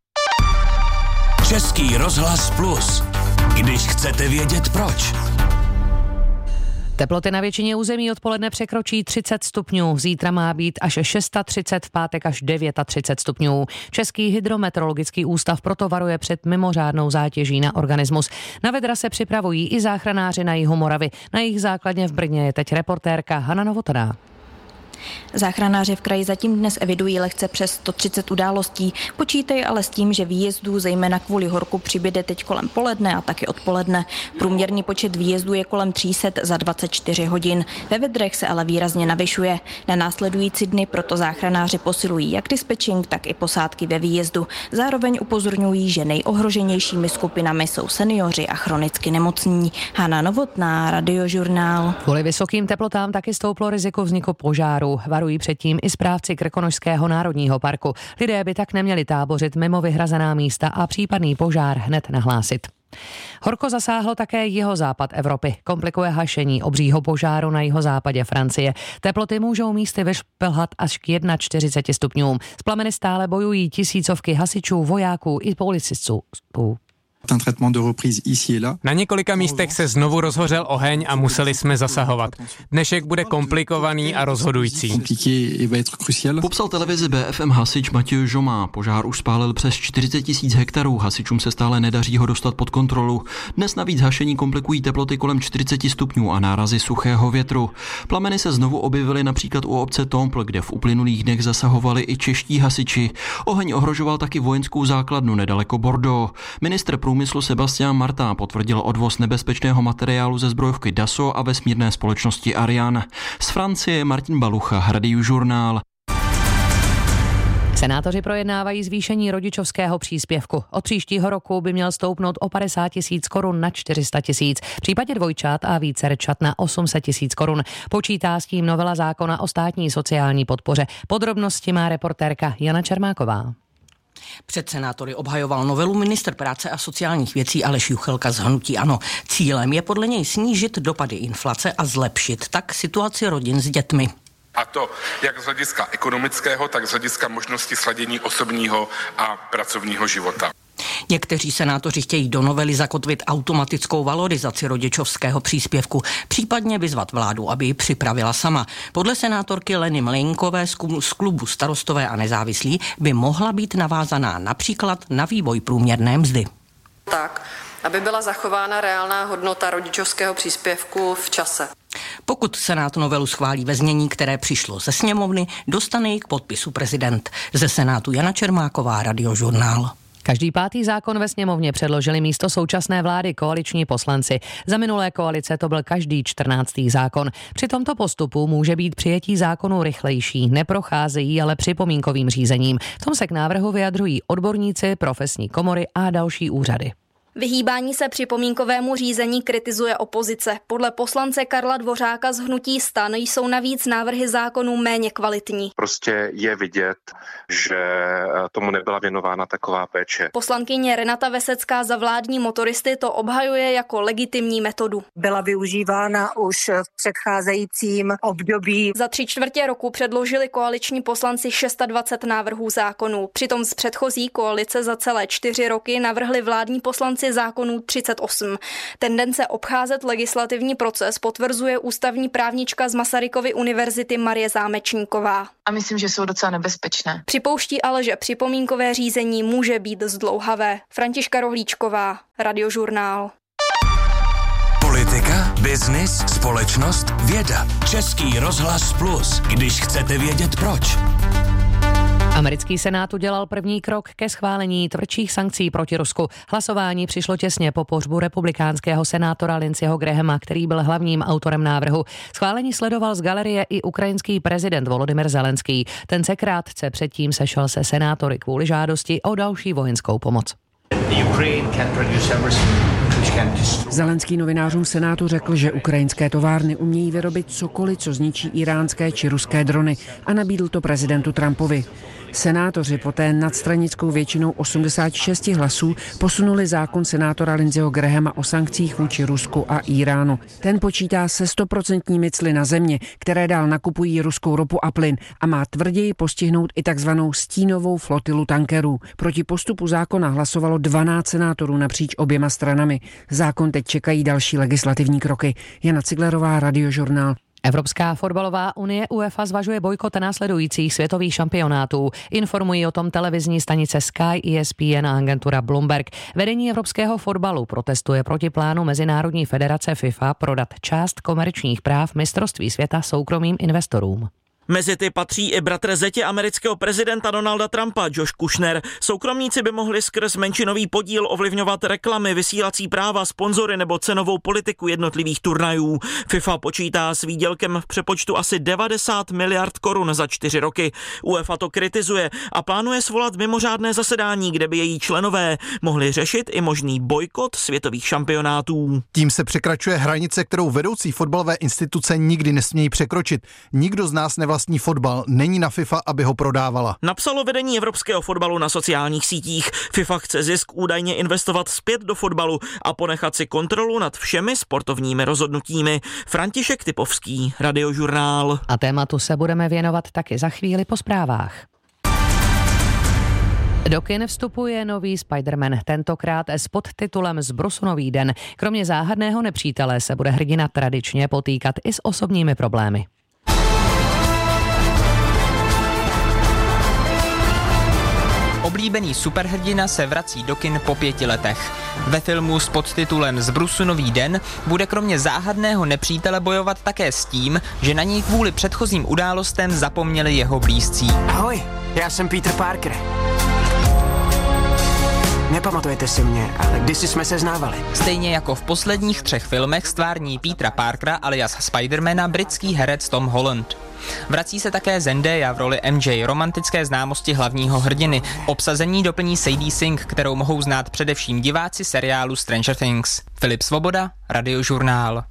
Český rozhlas Plus. Když chcete vědět proč. Teploty na většině území odpoledne překročí 30 stupňů. Zítra má být až 630, v pátek až 39 stupňů. Český hydrometeorologický ústav proto varuje před mimořádnou zátěží na organismus. Na vedra se připravují i záchranáři na jihu Moravy. Na jejich základně v Brně je teď reportérka Hana Novotná. Záchranáři v kraji zatím dnes evidují lehce přes 130 událostí. Počítají ale s tím, že výjezdů zejména kvůli horku přibyde teď kolem poledne a taky odpoledne. Průměrný počet výjezdů je kolem 300 za 24 hodin. Ve vedrech se ale výrazně navyšuje. Na následující dny proto záchranáři posilují jak dispečing, tak i posádky ve výjezdu. Zároveň upozorňují, že nejohroženějšími skupinami jsou seniori a chronicky nemocní. Hana Novotná, Radiožurnál. Kvůli vysokým teplotám taky stouplo riziko vzniku požáru. Varují předtím i správci Krkonošského národního parku. Lidé by tak neměli tábořit mimo vyhrazená místa a případný požár hned nahlásit. Horko zasáhlo také jihozápad Evropy. Komplikuje hašení obřího požáru na jihozápadě Francie. Teploty můžou místy vyšplhat až k 41 stupňům. S plameny stále bojují tisícovky hasičů, vojáků i policistů. Na několika místech se znovu rozhořel oheň a museli jsme zasahovat. Dnešek bude komplikovaný a rozhodující. Popsal televizi BFM hasič Matěj Žomá. Požár už spálil přes 40 000 hektarů. Hasičům se stále nedaří ho dostat pod kontrolu. Dnes navíc hašení komplikují teploty kolem 40 stupňů a nárazy suchého větru. Plameny se znovu objevily například u obce Tompl, kde v uplynulých dnech zasahovali i čeští hasiči. Oheň ohrožoval taky vojenskou základnu nedaleko Bordeaux. Ministr průmyslu Sebastian Martin potvrdil odvoz nebezpečného materiálu ze zbrojovky Dassault a vesmírné společnosti Ariane. Z Francie Martin Balucha, Radiožurnál. Senátoři projednávají zvýšení rodičovského příspěvku. Od příštího roku by měl stoupnout o 50 000 korun na 400 000. V případě dvojčat a vícerčat na 800 000 korun. Počítá s tím novela zákona o státní sociální podpoře. Podrobnosti má reportérka Jana Čermáková. Před senátory obhajoval novelu ministr práce a sociálních věcí Aleš Juchelka z hnutí ANO. Cílem je podle něj snížit dopady inflace a zlepšit tak situaci rodin s dětmi. A to jak z hlediska ekonomického, tak z hlediska možnosti sladění osobního a pracovního života. Někteří senátoři chtějí do novely zakotvit automatickou valorizaci rodičovského příspěvku, případně vyzvat vládu, aby ji připravila sama. Podle senátorky Leny Mlejnkové z klubu Starostové a nezávislí by mohla být navázaná například na vývoj průměrné mzdy. Tak, aby byla zachována reálná hodnota rodičovského příspěvku v čase. Pokud Senát novelu schválí ve znění, které přišlo ze sněmovny, dostane ji k podpisu prezident. Ze Senátu Jana Čermáková, Radiožurnál. Každý pátý zákon ve sněmovně předložili místo současné vlády koaliční poslanci. Za minulé koalice to byl každý 14. zákon. Při tomto postupu může být přijetí zákonu rychlejší, neprocházejí ale připomínkovým řízením. V tom se k návrhu vyjadřují odborníci, profesní komory a další úřady. Vyhýbání se připomínkovému řízení kritizuje opozice. Podle poslance Karla Dvořáka z hnutí STAN jsou navíc návrhy zákonů méně kvalitní. Prostě je vidět, že tomu nebyla věnována taková péče. Poslankyně Renata Vesecká za vládní motoristy to obhajuje jako legitimní metodu. Byla využívána už v předcházejícím období. Za 3/4 roku předložili koaliční poslanci 26 návrhů zákonů. Přitom z předchozí koalice za celé 4 roky navrhli vládní poslanci zákonů 38. Tendence obcházet legislativní proces potvrzuje ústavní právnička z Masarykovy univerzity Marie Zámečníková. A myslím, že jsou docela nebezpečné. Připouští ale, že připomínkové řízení může být zdlouhavé. Františka Rohlíčková, Radiožurnál. Politika, biznis, společnost, věda. Český rozhlas Plus, když chcete vědět proč. Americký senát udělal první krok ke schválení tvrdších sankcí proti Rusku. Hlasování přišlo těsně po pohřbu republikánského senátora Lindseyho Grahama, který byl hlavním autorem návrhu. Schválení sledoval z galerie i ukrajinský prezident Volodymyr Zelenský. Ten se krátce předtím sešel se senátory kvůli žádosti o další vojenskou pomoc. Zelenský novinářům Senátu řekl, že ukrajinské továrny umějí vyrobit cokoliv, co zničí iránské či ruské drony, a nabídl to prezidentu Trumpovi. Senátoři poté nadstranickou většinou 86 hlasů posunuli zákon senátora Lindseyho Grahama o sankcích vůči Rusku a Iránu. Ten počítá se 100% cly na země, které dál nakupují ruskou ropu a plyn, a má tvrději postihnout i takzvanou stínovou flotilu tankerů. Proti postupu zákona hlasovalo 12 senátorů napříč oběma stranami. Zákon teď čekají další legislativní kroky. Jana Ciglerová, Radiožurnál. Evropská fotbalová unie UEFA zvažuje bojkot následujících světových šampionátů. Informují o tom televizní stanice Sky, ESPN a agentura Bloomberg. Vedení evropského fotbalu protestuje proti plánu Mezinárodní federace FIFA prodat část komerčních práv mistrovství světa soukromým investorům. Mezi ty patří i bratr zetě amerického prezidenta Donalda Trumpa, Josh Kushner. Soukromníci by mohli skrz menšinový podíl ovlivňovat reklamy, vysílací práva, sponzory nebo cenovou politiku jednotlivých turnajů. FIFA počítá s výdělkem v přepočtu asi 90 miliard korun za 4 roky. UEFA to kritizuje a plánuje svolat mimořádné zasedání, kde by její členové mohli řešit i možný bojkot světových šampionátů. Tím se překračuje hranice, kterou vedoucí fotbalové instituce nikdy nesmějí překročit. Nikdo z nás nevlastní fotbal, není na FIFA, aby ho prodávala. Napsalo vedení evropského fotbalu na sociálních sítích. FIFA chce zisk údajně investovat zpět do fotbalu a ponechat si kontrolu nad všemi sportovními rozhodnutími. František Typovský, Radiožurnál. A tématu se budeme věnovat taky za chvíli po zprávách. Do kin vstupuje nový Spider-Man, tentokrát s podtitulem Zbrusunový den. Kromě záhadného nepřítele se bude hrdina tradičně potýkat i s osobními problémy. Oblíbený superhrdina se vrací do kin po 5 letech. Ve filmu s podtitulem Zbrusunový den bude kromě záhadného nepřítele bojovat také s tím, že na něj kvůli předchozím událostem zapomněli jeho blízcí. Ahoj, já jsem Peter Parker. Nepamatujete si mě, ale kdysi jsme se znávali. Stejně jako v posledních 3 filmech stvární Petera Parkera alias Spidermana britský herec Tom Holland. Vrací se také Zendaya v roli MJ, romantické známosti hlavního hrdiny. Obsazení doplní Sadie Sink, kterou mohou znát především diváci seriálu Stranger Things. Filip Svoboda, Radiožurnál.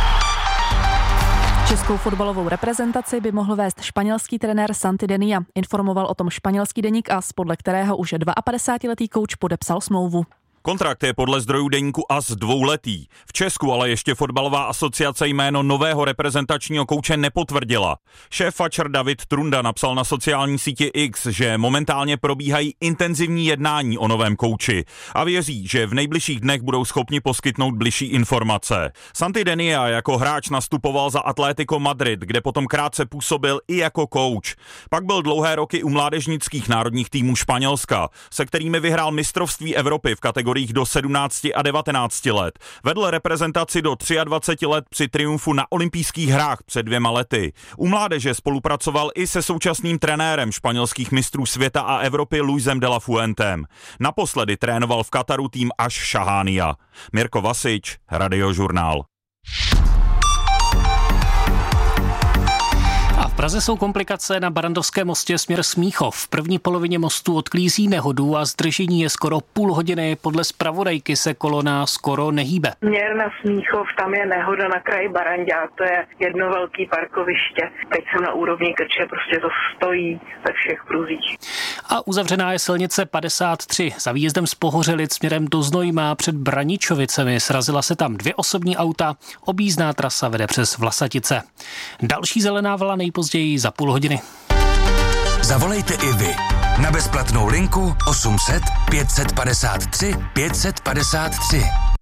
Českou fotbalovou reprezentaci by mohl vést španělský trenér Santi Denia. Informoval o tom španělský deník AS, podle kterého už 52letý kouč podepsal smlouvu. Kontrakt je podle zdrojů deníku AS 2letý. V Česku ale ještě fotbalová asociace jméno nového reprezentačního kouče nepotvrdila. Šéf fačer David Trunda napsal na sociální síti X, že momentálně probíhají intenzivní jednání o novém kouči a věří, že v nejbližších dnech budou schopni poskytnout bližší informace. Santi Denia jako hráč nastupoval za Atlético Madrid, kde potom krátce působil i jako kouč. Pak byl dlouhé roky u mládežnických národních týmů Španělska, se kterými vyhrál mistrovství Evropy v kategorii do 17 a 19 let. Vedl reprezentaci do 23 let při triumfu na olympijských hrách před 2 lety. U mládeže spolupracoval i se současným trenérem španělských mistrů světa a Evropy Luisem de la Fuentem. Naposledy trénoval v Kataru tým Až Šahánia. Mirko Vasič, Radiožurnál. Praze jsou komplikace na Barrandovském mostě směr Smíchov. V první polovině mostu odklízí nehodu a zdržení je skoro půl hodiny. Podle zpravodajky se kolona skoro nehýbe. Směr na Smíchov, tam je nehoda na kraji Barandě, to je jedno velký parkoviště. Teď jsem na úrovni Krče, prostě to stojí ve všech průzích. A uzavřená je silnice 53. Za výjezdem z Pohořelic směrem do Znojma před Braničovicemi srazila se tam 2 osobní auta. Objízdná trasa vede přes Vlasatice. Další zelená vlna nejpozději za půl hodiny. Zavolejte i vy na bezplatnou linku 800 553 553.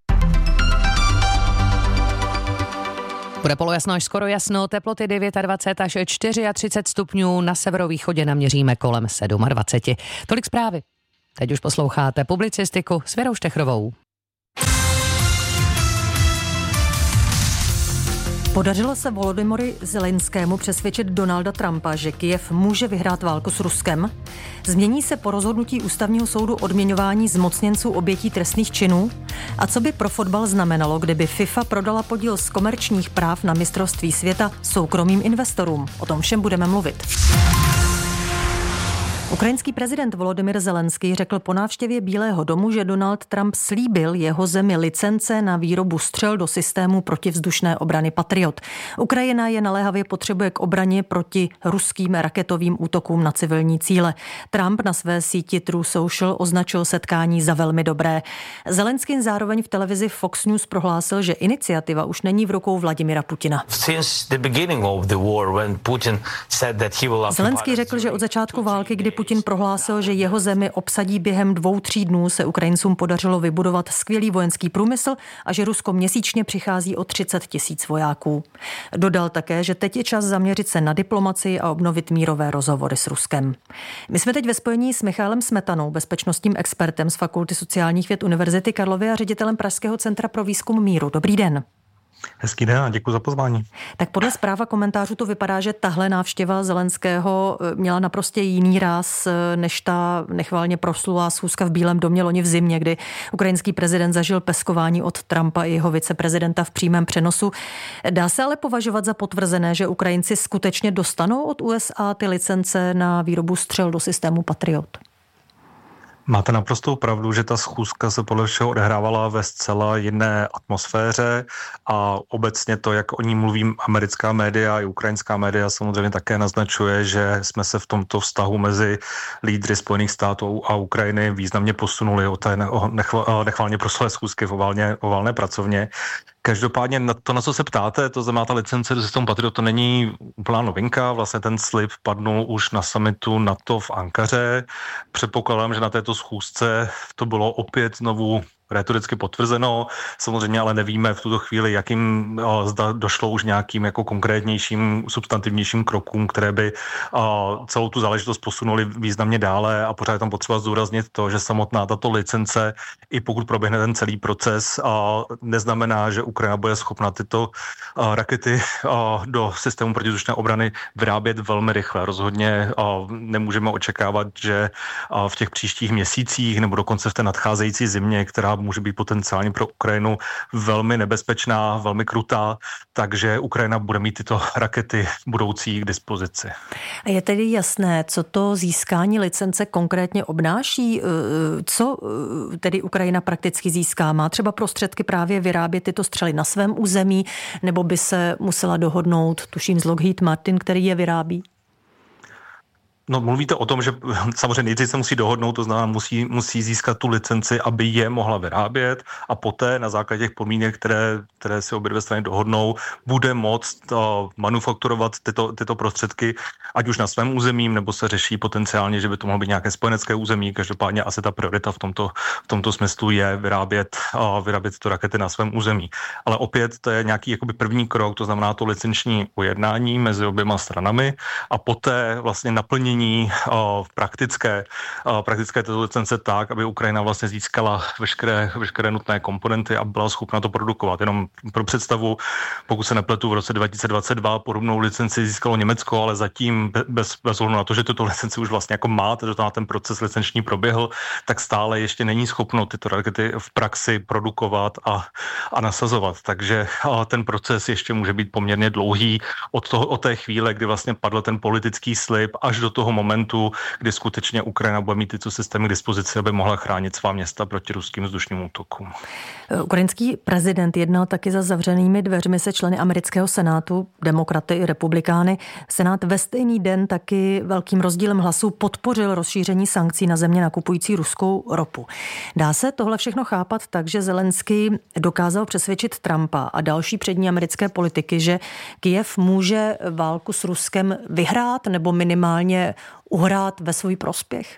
Bude polojasno až skoro jasno, teploty 29 až 34 stupňů, na severovýchodě naměříme kolem 27. Tolik zprávy. Teď už posloucháte publicistiku s Věrou Štechrovou. Podařilo se Volodymyru Zelenskému přesvědčit Donalda Trumpa, že Kyjev může vyhrát válku s Ruskem? Změní se po rozhodnutí ústavního soudu odměňování zmocněnců obětí trestných činů? A co by pro fotbal znamenalo, kdyby FIFA prodala podíl z komerčních práv na mistrovství světa soukromým investorům? O tom všem budeme mluvit. Ukrajinský prezident Volodymyr Zelenský řekl po návštěvě Bílého domu, že Donald Trump slíbil jeho zemi licence na výrobu střel do systému protivzdušné obrany Patriot. Ukrajina je naléhavě potřebuje k obraně proti ruským raketovým útokům na civilní cíle. Trump na své síti True Social označil setkání za velmi dobré. Zelenský zároveň v televizi Fox News prohlásil, že iniciativa už není v rukou Vladimira Putina. Zelenský řekl, že od začátku války, kdy Putin prohlásil, že jeho zemi obsadí během 2-3 dnů, se Ukrajincům podařilo vybudovat skvělý vojenský průmysl a že Rusko měsíčně přichází o 30 000 vojáků. Dodal také, že teď je čas zaměřit se na diplomacii a obnovit mírové rozhovory s Ruskem. My jsme teď ve spojení s Michailem Smetanou, bezpečnostním expertem z Fakulty sociálních věd Univerzity Karlovy a ředitelem Pražského centra pro výzkum míru. Dobrý den. Hezký den a děkuji za pozvání. Tak podle zpráv a komentářů to vypadá, že tahle návštěva Zelenského měla naprosto jiný ráz než ta nechvalně proslulá schůzka v Bílém domě loni v zimě, kdy ukrajinský prezident zažil peskování od Trumpa i jeho viceprezidenta v přímém přenosu. Dá se ale považovat za potvrzené, že Ukrajinci skutečně dostanou od USA ty licence na výrobu střel do systému Patriot? Máte naprostou pravdu, že ta schůzka se podle všeho odehrávala ve zcela jiné atmosféře a obecně to, jak o ní mluvím americká média i ukrajinská média, samozřejmě také naznačuje, že jsme se v tomto vztahu mezi lídry Spojených států a Ukrajiny významně posunuli od té nechvalně proslulé schůzky v oválné pracovně. Každopádně na co se ptáte, to znamená ta licence do systému Patriot, to není úplná novinka, vlastně ten slib padnul už na summitu NATO v Ankaře. Předpokládám, že na této schůzce to bylo opět znovu retoricky potvrzeno. Samozřejmě ale nevíme v tuto chvíli, jakým zda došlo už nějakým jako konkrétnějším, substantivnějším krokům, které by celou tu záležitost posunuli významně dále, a pořád je tam potřeba zdůraznit to, že samotná tato licence, i pokud proběhne ten celý proces, neznamená, že Ukrajina bude schopna tyto rakety do systému protivzdušné obrany vyrábět velmi rychle. Rozhodně nemůžeme očekávat, že v těch příštích měsících nebo dokonce v té nadcházející zimě, která může být potenciálně pro Ukrajinu velmi nebezpečná, velmi krutá, takže Ukrajina bude mít tyto rakety budoucí k dispozici. A je tedy jasné, co to získání licence konkrétně obnáší? Co tedy Ukrajina prakticky získá? Má třeba prostředky právě vyrábět tyto střely na svém území, nebo by se musela dohodnout, tuším, s Lockheed Martin, který je vyrábí? No, mluvíte o tom, že samozřejmě nejdřív se musí dohodnout, to znamená musí získat tu licenci, aby je mohla vyrábět, a poté na základě těch podmínek, které si obě dvě strany dohodnou, bude moct manufakturovat tyto prostředky, ať už na svém území, nebo se řeší potenciálně, že by to mohlo být nějaké spojenecké území. Každopádně asi ta priorita v tomto smyslu je vyrábět tyto rakety na svém území. Ale opět to je nějaký jakoby první krok, to znamená to licenční ujednání mezi oběma stranami a poté vlastně naplnění uplatnění praktické této licence tak, aby Ukrajina vlastně získala veškeré nutné komponenty a byla schopna to produkovat. Jenom pro představu, pokud se nepletu, v roce 2022 podobnou licenci získalo Německo, ale zatím bez ohledu na to, že tuto licenci už vlastně jako má, takže ten proces licenční proběhl, tak stále ještě není schopno tyto rakety v praxi produkovat a nasazovat. Takže ten proces ještě může být poměrně dlouhý od té chvíle, kdy vlastně padl ten politický slib, až do toho momentu, kdy skutečně Ukrajina bude mít tyto systémy k dispozici, aby mohla chránit svá města proti ruským vzdušním útokům. Ukrajinský prezident jednal taky za zavřenými dveřmi se členy amerického senátu, demokraty i republikány. Senát ve stejný den taky velkým rozdílem hlasů podpořil rozšíření sankcí na země nakupující ruskou ropu. Dá se tohle všechno chápat tak, že Zelenský dokázal přesvědčit Trumpa a další přední americké politiky, že Kyjev může válku s Ruskem vyhrát nebo minimálně uhrát ve svůj prospěch?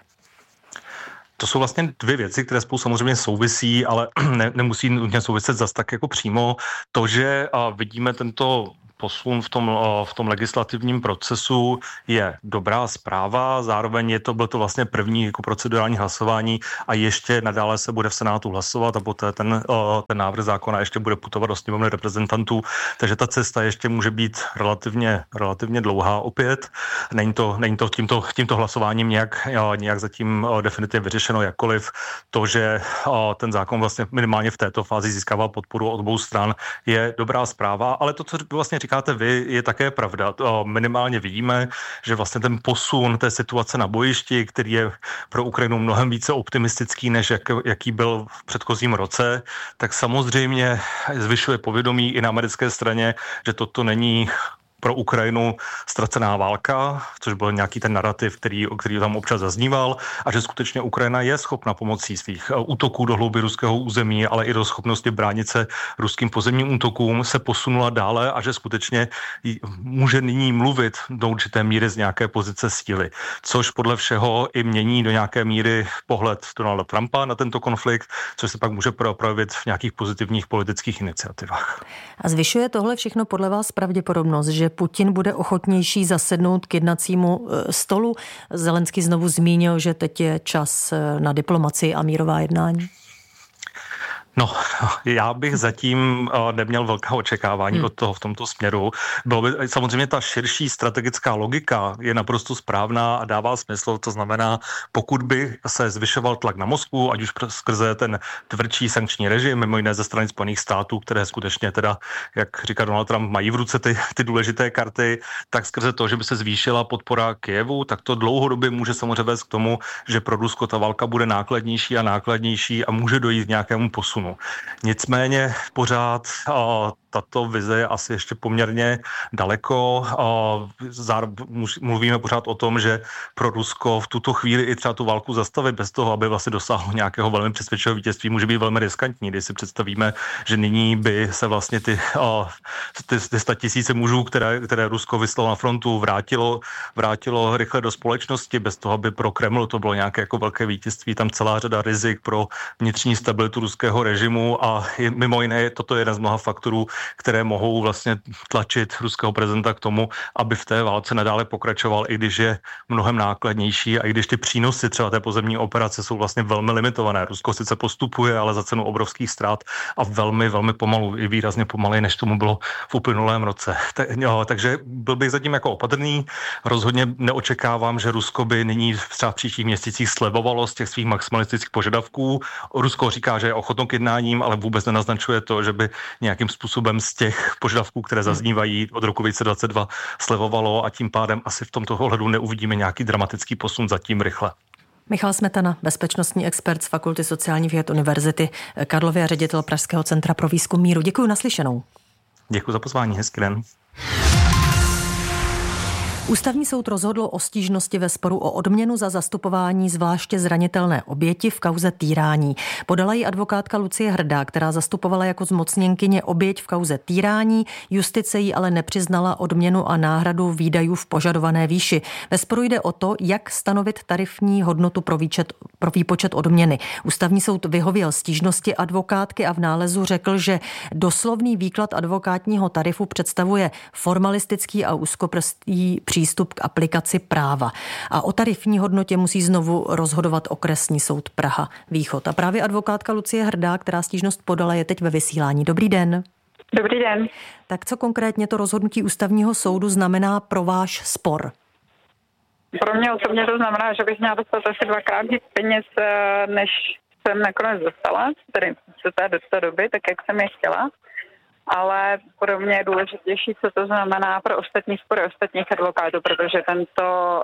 To jsou vlastně dvě věci, které spolu samozřejmě souvisí, ale nemusí nutně souviset zas tak jako přímo. To, že vidíme tento posun v tom legislativním procesu, je dobrá zpráva, zároveň byl to vlastně první jako procedurální hlasování a ještě nadále se bude v Senátu hlasovat a poté ten návrh zákona ještě bude putovat do sněmovny reprezentantů, takže ta cesta ještě může být relativně dlouhá opět. Není to tímto hlasováním nějak zatím definitivně vyřešeno, jakkoliv to, že ten zákon vlastně minimálně v této fázi získává podporu od obou stran, je dobrá zpráva, ale to, co vlastně říkáte vy, je také pravda. Minimálně vidíme, že vlastně ten posun té situace na bojišti, který je pro Ukrajinu mnohem více optimistický, než jaký byl v předchozím roce, tak samozřejmě zvyšuje povědomí i na americké straně, že toto není pro Ukrajinu ztracená válka, což byl nějaký ten narrativ, který tam občas zazníval, a že skutečně Ukrajina je schopna pomocí svých útoků do hlouby ruského území, ale i do schopnosti bránit se ruským pozemním útokům se posunula dále a že skutečně může nyní mluvit do určité míry z nějaké pozice síly, což podle všeho i mění do nějaké míry pohled Donalda Trumpa na tento konflikt, což se pak může projevit v nějakých pozitivních politických iniciativách. A zvyšuje tohle všechno podle vás pravděpodobnost, že Putin bude ochotnější zasednout k jednacímu stolu? Zelenský znovu zmínil, že teď je čas na diplomacii a mírová jednání. No, já bych zatím neměl velká očekávání od toho v tomto směru. Bylo by, samozřejmě ta širší strategická logika je naprosto správná a dává smysl. To znamená, pokud by se zvyšoval tlak na Moskvu, ať už skrze ten tvrdší sankční režim, mimo jiné ze strany Spojených států, které skutečně teda, jak říká Donald Trump, mají v ruce ty důležité karty, tak skrze to, že by se zvýšila podpora Kyjevu, tak to dlouhodobě může samozřejmě vést k tomu, že pro Rusko ta válka bude nákladnější a může dojít k nějakému posunu. Nicméně pořád tato vize je asi ještě poměrně daleko. Mluvíme pořád o tom, že pro Rusko v tuto chvíli i třeba tu válku zastavit bez toho, aby vlastně dosáhlo nějakého velmi přesvědčivého vítězství, může být velmi riskantní. Když si představíme, že nyní by se vlastně ty 100 000 mužů, které Rusko vyslalo na frontu, vrátilo rychle do společnosti, bez toho, aby pro Kreml to bylo nějaké jako velké vítězství. Tam celá řada rizik pro vnitřní stabilitu ruského režimu a mimo jiné toto je jeden z mnoha faktorů, které mohou vlastně tlačit ruského prezidenta k tomu, aby v té válce nadále pokračoval, i když je mnohem nákladnější a i když ty přínosy třeba té pozemní operace jsou vlastně velmi limitované. Rusko sice postupuje, ale za cenu obrovských ztrát a velmi, velmi pomalu, i výrazně pomaleji, než tomu bylo v uplynulém roce. Takže byl bych zatím jako opatrný. Rozhodně neočekávám, že Rusko by nyní třeba v příštích měsících slevovalo z těch svých maximalistických požadavků. Rusko říká, že je ochotno k jednáním, ale vůbec nenaznačuje to, že by nějakým způsobem z těch požadavků, které zaznívají od roku 2022, slevovalo a tím pádem asi v tomto ohledu neuvidíme nějaký dramatický posun zatím rychle. Michal Smetana, bezpečnostní expert z Fakulty sociálních věd Univerzity Karlovy a ředitel Pražského centra pro výzkum míru. Děkuji, naslyšenou. Děkuji za pozvání, hezký den. Ústavní soud rozhodl o stížnosti ve sporu o odměnu za zastupování zvláště zranitelné oběti v kauze týrání. Podala ji advokátka Lucie Hrdá, která zastupovala jako zmocněnkyně oběť v kauze týrání. Justice jí ale nepřiznala odměnu a náhradu výdajů v požadované výši. Ve sporu jde o to, jak stanovit tarifní hodnotu pro výpočet odměny. Ústavní soud vyhověl stížnosti advokátky a v nálezu řekl, že doslovný výklad advokátního tarifu představuje formalistický a úzkoprstý přístup k aplikaci práva. A o tarifní hodnotě musí znovu rozhodovat Okresní soud Praha Východ. A právě advokátka Lucie Hrdá, která stížnost podala, je teď ve vysílání. Dobrý den. Dobrý den. Tak co konkrétně to rozhodnutí Ústavního soudu znamená pro váš spor? Pro mě osobně to znamená, že bych měla dostat asi 2x víc peněz, než jsem nakonec dostala, tedy do té doby, tak jak jsem je chtěla. Ale pro mě je důležitější, co to znamená pro ostatní spory ostatních advokátů, protože tento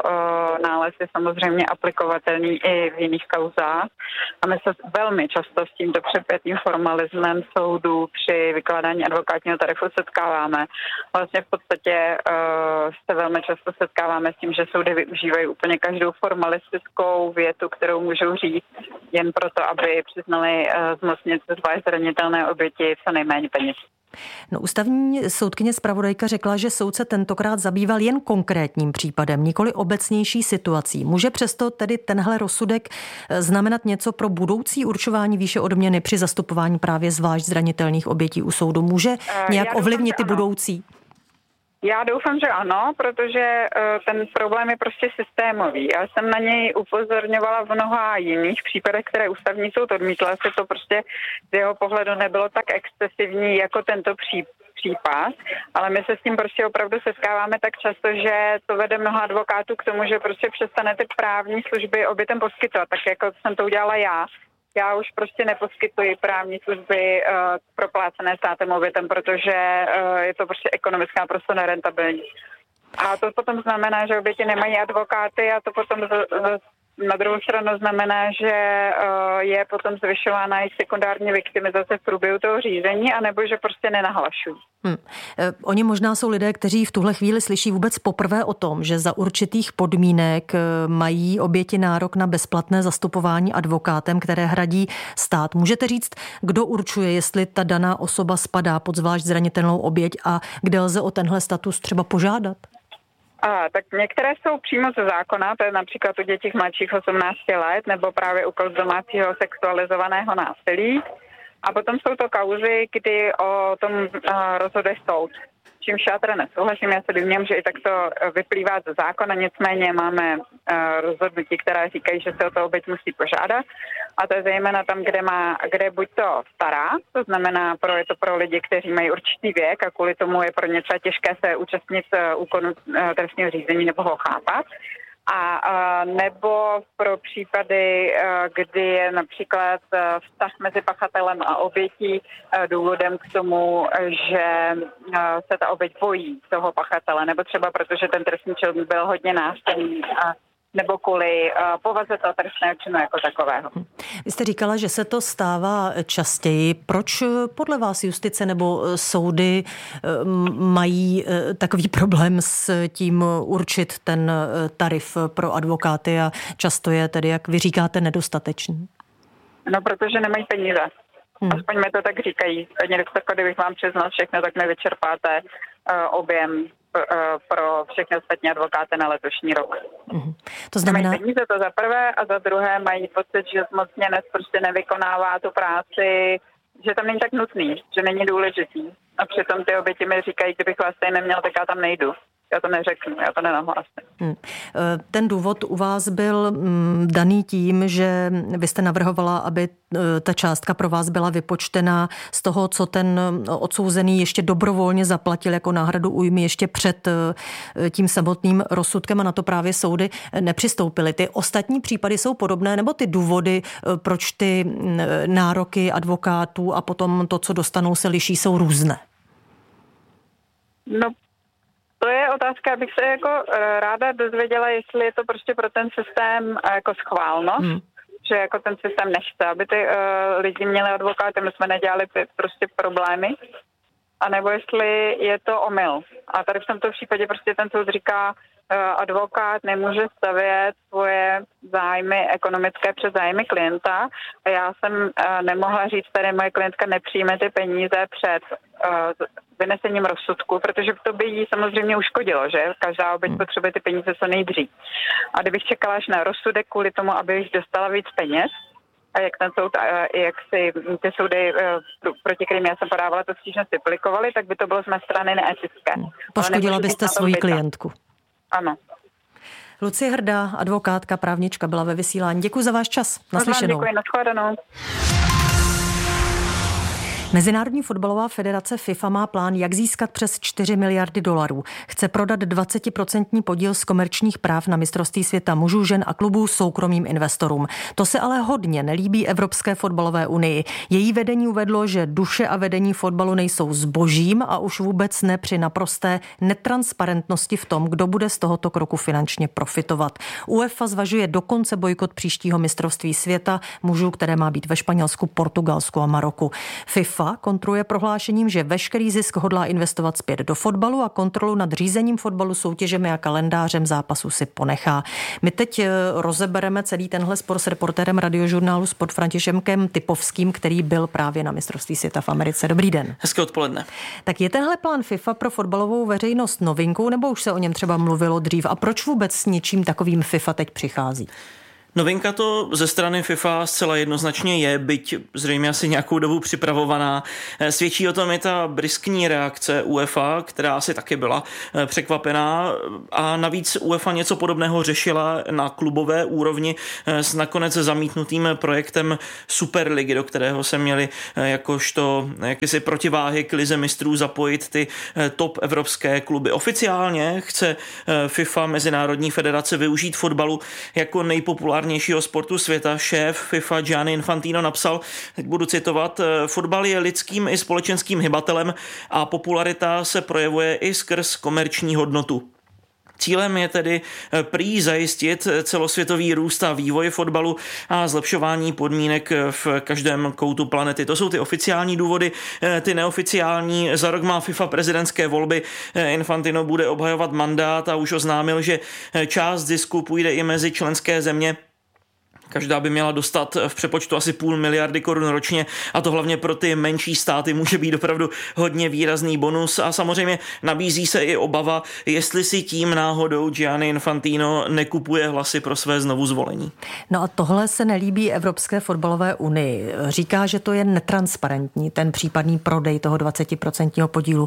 nález je samozřejmě aplikovatelný i v jiných kauzách. A my se velmi často s tímto přepětým formalismem soudu při vykládání advokátního tarifu setkáváme. Vlastně v podstatě se velmi často setkáváme s tím, že soudy využívají úplně každou formalistickou větu, kterou můžou říct, jen proto, aby přiznali zmocnit zvlášť zranitelné oběti co nejméně peněz. No, ústavní soudkyně zpravodajka řekla, že soudce tentokrát zabýval jen konkrétním případem, nikoli obecnější situací. Může přesto tedy tenhle rozsudek znamenat něco pro budoucí určování výše odměny při zastupování právě zvlášť zranitelných obětí u soudu? Může nějak ovlivnit ty budoucí? Já doufám, že ano, protože ten problém je prostě systémový. Já jsem na něj upozorňovala v mnoha jiných případech, které ústavní soud odmítl. Se to prostě z jeho pohledu nebylo tak excesivní jako tento případ, ale my se s tím prostě opravdu setkáváme tak často, že to vede mnoho advokátů k tomu, že prostě přestane ty právní služby obětem poskytovat, tak jako jsem to udělala já. Já už prostě neposkytuji právní služby proplácené státem obětem, protože je to prostě ekonomická prostě nerentabilní. A to potom znamená, že oběti nemají advokáty a to potom na druhou stranu znamená, že je potom zvyšována i sekundární viktimizace v průběhu toho řízení, anebo že prostě nenahlašují. Oni možná jsou lidé, kteří v tuhle chvíli slyší vůbec poprvé o tom, že za určitých podmínek mají oběti nárok na bezplatné zastupování advokátem, které hradí stát. Můžete říct, kdo určuje, jestli ta daná osoba spadá pod zvlášť zranitelnou oběť a kde lze o tenhle status třeba požádat? Tak některé jsou přímo ze zákona, to je například u dětí mladších 18 let, nebo právě u kauz domácího sexualizovaného násilí. A potom jsou to kauzy, kdy o tom rozhoduje soud. Čímž já teda nesouhlasím, já se domnívám, že i tak to vyplývá ze zákona, nicméně máme rozhodnutí, která říkají, že se o to oběť musí požádat. A to je zejména tam, kde buď to stará, to znamená, je to pro lidi, kteří mají určitý věk a kvůli tomu je pro ně třeba těžké se účastnit úkonu trestního řízení nebo ho chápat. A nebo pro případy, kdy je například vztah mezi pachatelem a obětí důvodem k tomu, že se ta oběť bojí toho pachatele, nebo třeba protože ten trestný čin byl hodně násilný nebo kvůli povaze toho trestného činu jako takového. Vy jste říkala, že se to stává častěji. Proč podle vás justice nebo soudy mají takový problém s tím určit ten tarif pro advokáty a často je tedy, jak vy říkáte, nedostatečný? No, protože nemají peníze. Aspoň mi to tak říkají. Kdybych vám přiznal všechno, tak nevyčerpáte objem pro všechny ostatní advokáty na letošní rok. To znamená... Mají peníze, to za prvé, a za druhé mají pocit, že zmocněnec prostě nevykonává tu práci, že tam není tak nutný, že není důležitý. A přitom ty oběti mi říkají, kdybych vás tady neměl, tak já tam nejdu. Já to neřeknu, já to nenahlásím. Ten důvod u vás byl daný tím, že vy jste navrhovala, aby ta částka pro vás byla vypočtená z toho, co ten odsouzený ještě dobrovolně zaplatil jako náhradu újmy ještě před tím samotným rozsudkem a na to právě soudy nepřistoupily. Ty ostatní případy jsou podobné, nebo ty důvody, proč ty nároky advokátů a potom to, co dostanou, se liší, jsou různé? No, to je otázka, abych se jako ráda dozvěděla, jestli je to prostě pro ten systém jako schválnost, že jako ten systém nechce, aby ty lidi měli advokáty, my jsme nedělali prostě problémy, anebo jestli je to omyl. A tady v tomto případě prostě ten soud říká, advokát nemůže stavět svoje zájmy ekonomické před zájmy klienta. A já jsem nemohla říct, tady moje klientka nepřijme ty peníze před vynesením rozsudku, protože to by jí samozřejmě uškodilo, že? Každá oběť potřebuje ty peníze co nejdřív. A kdybych čekala až na rozsudek kvůli tomu, abych dostala víc peněz, a jak ten soud, jak si ty soudy, proti kterým já jsem podávala tu stížnost, aplikovaly, tak by to bylo z mé strany neetické. Poškodila byste svoji klientku. Ano. Lucie Hrdá, advokátka, právnička, byla ve vysílání. Děkuji za váš čas. Naslyšenou. Děkuji, nashledanou. Mezinárodní fotbalová federace FIFA má plán, jak získat přes 4 miliardy dolarů. Chce prodat 20% podíl z komerčních práv na mistrovství světa mužů, žen a klubů soukromým investorům. To se ale hodně nelíbí Evropské fotbalové unii. Její vedení uvedlo, že duše a vedení fotbalu nejsou zbožím a už vůbec ne při naprosté netransparentnosti v tom, kdo bude z tohoto kroku finančně profitovat. UEFA zvažuje dokonce bojkot příštího mistrovství světa mužů, které má být ve Španělsku, Portugalsku a Maroku. FIFA kontruje prohlášením, že veškerý zisk hodlá investovat zpět do fotbalu a kontrolu nad řízením fotbalu, soutěžemi a kalendářem zápasů si ponechá. My teď rozebereme celý tenhle spor s reportérem Radiožurnálu Sport Františkem Typovským, který byl právě na mistrovství světa v Americe. Dobrý den. Hezké odpoledne. Tak je tenhle plán FIFA pro fotbalovou veřejnost novinkou, nebo už se o něm třeba mluvilo dřív? A proč vůbec s něčím takovým FIFA teď přichází? Novinka to ze strany FIFA zcela jednoznačně je, byť zřejmě asi nějakou dobu připravovaná. Svědčí o tom i ta bryskní reakce UEFA, která asi taky byla překvapená, a navíc UEFA něco podobného řešila na klubové úrovni s nakonec zamítnutým projektem Superligy, do kterého se měli jakožto jakési protiváhy k lize mistrů zapojit ty top evropské kluby. Oficiálně chce FIFA, Mezinárodní federace, využít fotbalu jako nejpopulárnějšího sportu světa. Šéf FIFA Gianni Infantino napsal, teď budu citovat: fotbal je lidským i společenským hybatelem a popularita se projevuje i skrz komerční hodnotu. Cílem je tedy prý zajistit celosvětový růst a vývoj fotbalu a zlepšování podmínek v každém koutu planety. To jsou ty oficiální důvody. Ty neoficiální: za rok má FIFA prezidentské volby. Infantino bude obhajovat mandát a už oznámil, že část zisku půjde i mezi členské země. Každá by měla dostat v přepočtu asi 0,5 miliardy korun ročně, a to hlavně pro ty menší státy může být opravdu hodně výrazný bonus. A samozřejmě nabízí se i obava, jestli si tím náhodou Gianni Infantino nekupuje hlasy pro své znovuzvolení. No a tohle se nelíbí Evropské fotbalové unii. Říká, že to je netransparentní, ten případný prodej toho 20% podílu.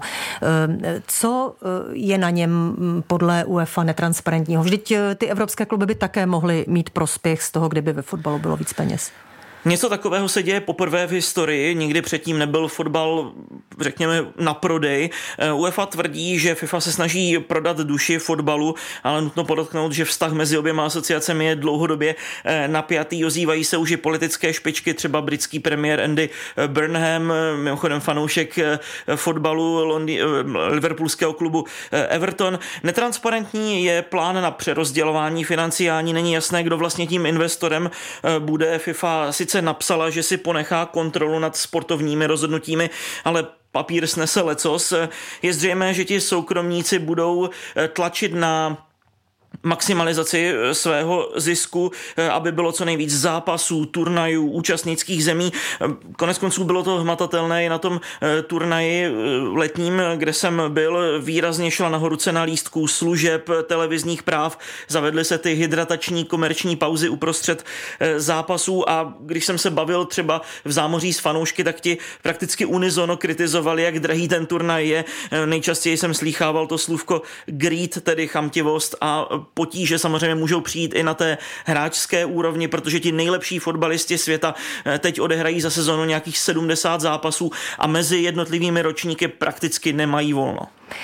Co je na něm podle UEFA netransparentního? Vždyť ty evropské kluby by také mohly mít prospěch z toho, kdyby ve fotbalu bylo víc peněz. Něco takového se děje poprvé v historii, nikdy předtím nebyl fotbal, řekněme, na prodej. UEFA tvrdí, že FIFA se snaží prodat duši fotbalu, ale nutno podotknout, že vztah mezi oběma asociacemi je dlouhodobě napjatý. Ozývají se už i politické špičky, třeba britský premiér Andy Burnham, mimochodem fanoušek fotbalu liverpoolského klubu Everton. Netransparentní je plán na přerozdělování financí a ani není jasné, kdo vlastně tím investorem bude. FIFA sice napsala, že si ponechá kontrolu nad sportovními rozhodnutími, ale papír snese lecos. Je zřejmé, že ti soukromníci budou tlačit na maximalizaci svého zisku, aby bylo co nejvíc zápasů, turnajů, účastnických zemí. Konec konců bylo to hmatatelné i na tom turnaji letním, kde jsem byl. Výrazně šla nahoru cena lístků, služeb, televizních práv. Zavedly se ty hydratační komerční pauzy uprostřed zápasů, a když jsem se bavil třeba v zámoří s fanoušky, tak ti prakticky unisono kritizovali, jak drahý ten turnaj je. Nejčastěji jsem slýchával to slůvko greed, tedy chamtivost, a potíže samozřejmě můžou přijít i na té hráčské úrovni, protože ti nejlepší fotbalisti světa teď odehrají za sezonu nějakých 70 zápasů a mezi jednotlivými ročníky prakticky nemají volno.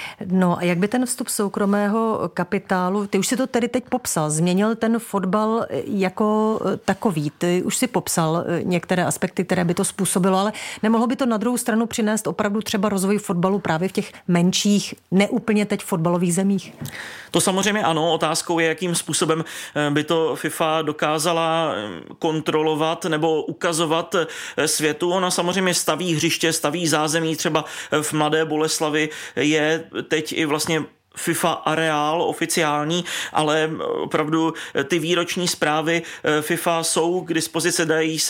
No a jak by ten vstup soukromého kapitálu, ty už si to tedy teď popsal, změnil ten fotbal jako takový, ty už si popsal některé aspekty, které by to způsobilo, ale nemohlo by to na druhou stranu přinést opravdu třeba rozvoj fotbalu právě v těch menších, neúplně teď fotbalových zemích? To samozřejmě ano, otázkou je, jakým způsobem by to FIFA dokázala kontrolovat nebo ukazovat světu. Ona samozřejmě staví hřiště, staví zázemí, třeba v Mladé Boleslavi je teď i vlastně FIFA areál oficiální, ale opravdu ty výroční zprávy FIFA jsou k dispozici,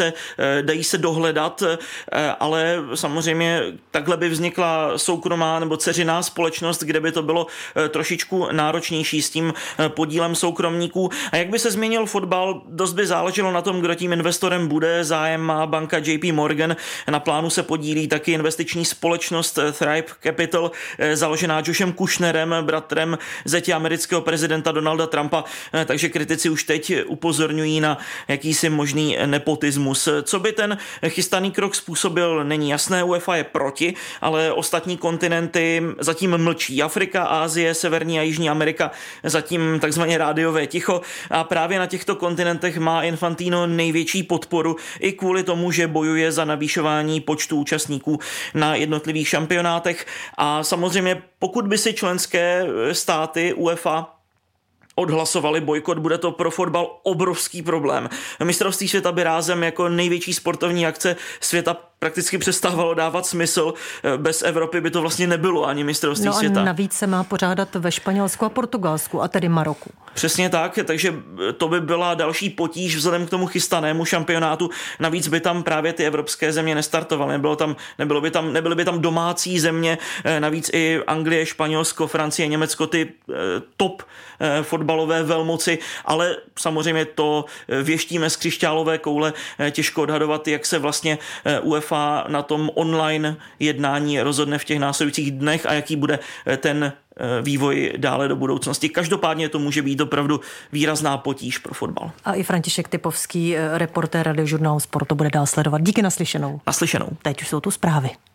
dají se dohledat, ale samozřejmě takhle by vznikla soukromá nebo dceřiná společnost, kde by to bylo trošičku náročnější s tím podílem soukromníků. A jak by se změnil fotbal, dost by záleželo na tom, kdo tím investorem bude. Zájem má banka JP Morgan, na plánu se podílí taky investiční společnost Thrive Capital, založená Joshem Kushnerem, bratrem zetě amerického prezidenta Donalda Trumpa, takže kritici už teď upozorňují na jakýsi možný nepotismus. Co by ten chystaný krok způsobil, není jasné. UEFA je proti, ale ostatní kontinenty zatím mlčí. Afrika, Asie, Severní a Jižní Amerika zatím takzvaně rádiové ticho a právě na těchto kontinentech má Infantino největší podporu i kvůli tomu, že bojuje za navýšování počtu účastníků na jednotlivých šampionátech a samozřejmě pokud by si členské státy UEFA odhlasovali bojkot, bude to pro fotbal obrovský problém. Mistrovství světa by rázem jako největší sportovní akce světa prakticky přestávalo dávat smysl. Bez Evropy by to vlastně nebylo ani mistrovství světa. No a navíc se má pořádat ve Španělsku a Portugalsku, a tedy Maroku. Přesně tak, takže to by byla další potíž vzhledem k tomu chystanému šampionátu. Navíc by tam právě ty evropské země nestartovaly. Nebyly by tam domácí země, navíc i Anglie, Španělsko, Francie, Německo, ty top fotbalové velmoci, ale samozřejmě to věštíme z křišťálové koule, těžko odhadovat, jak se vlastně UEFA na tom online jednání rozhodne v těch následujících dnech a jaký bude ten vývoj dále do budoucnosti. Každopádně to může být opravdu výrazná potíž pro fotbal. A i František Typovský, reportér Radiožurnálu Sport, to bude dál sledovat. Díky, naslyšenou. Naslyšenou. Teď už jsou tu zprávy.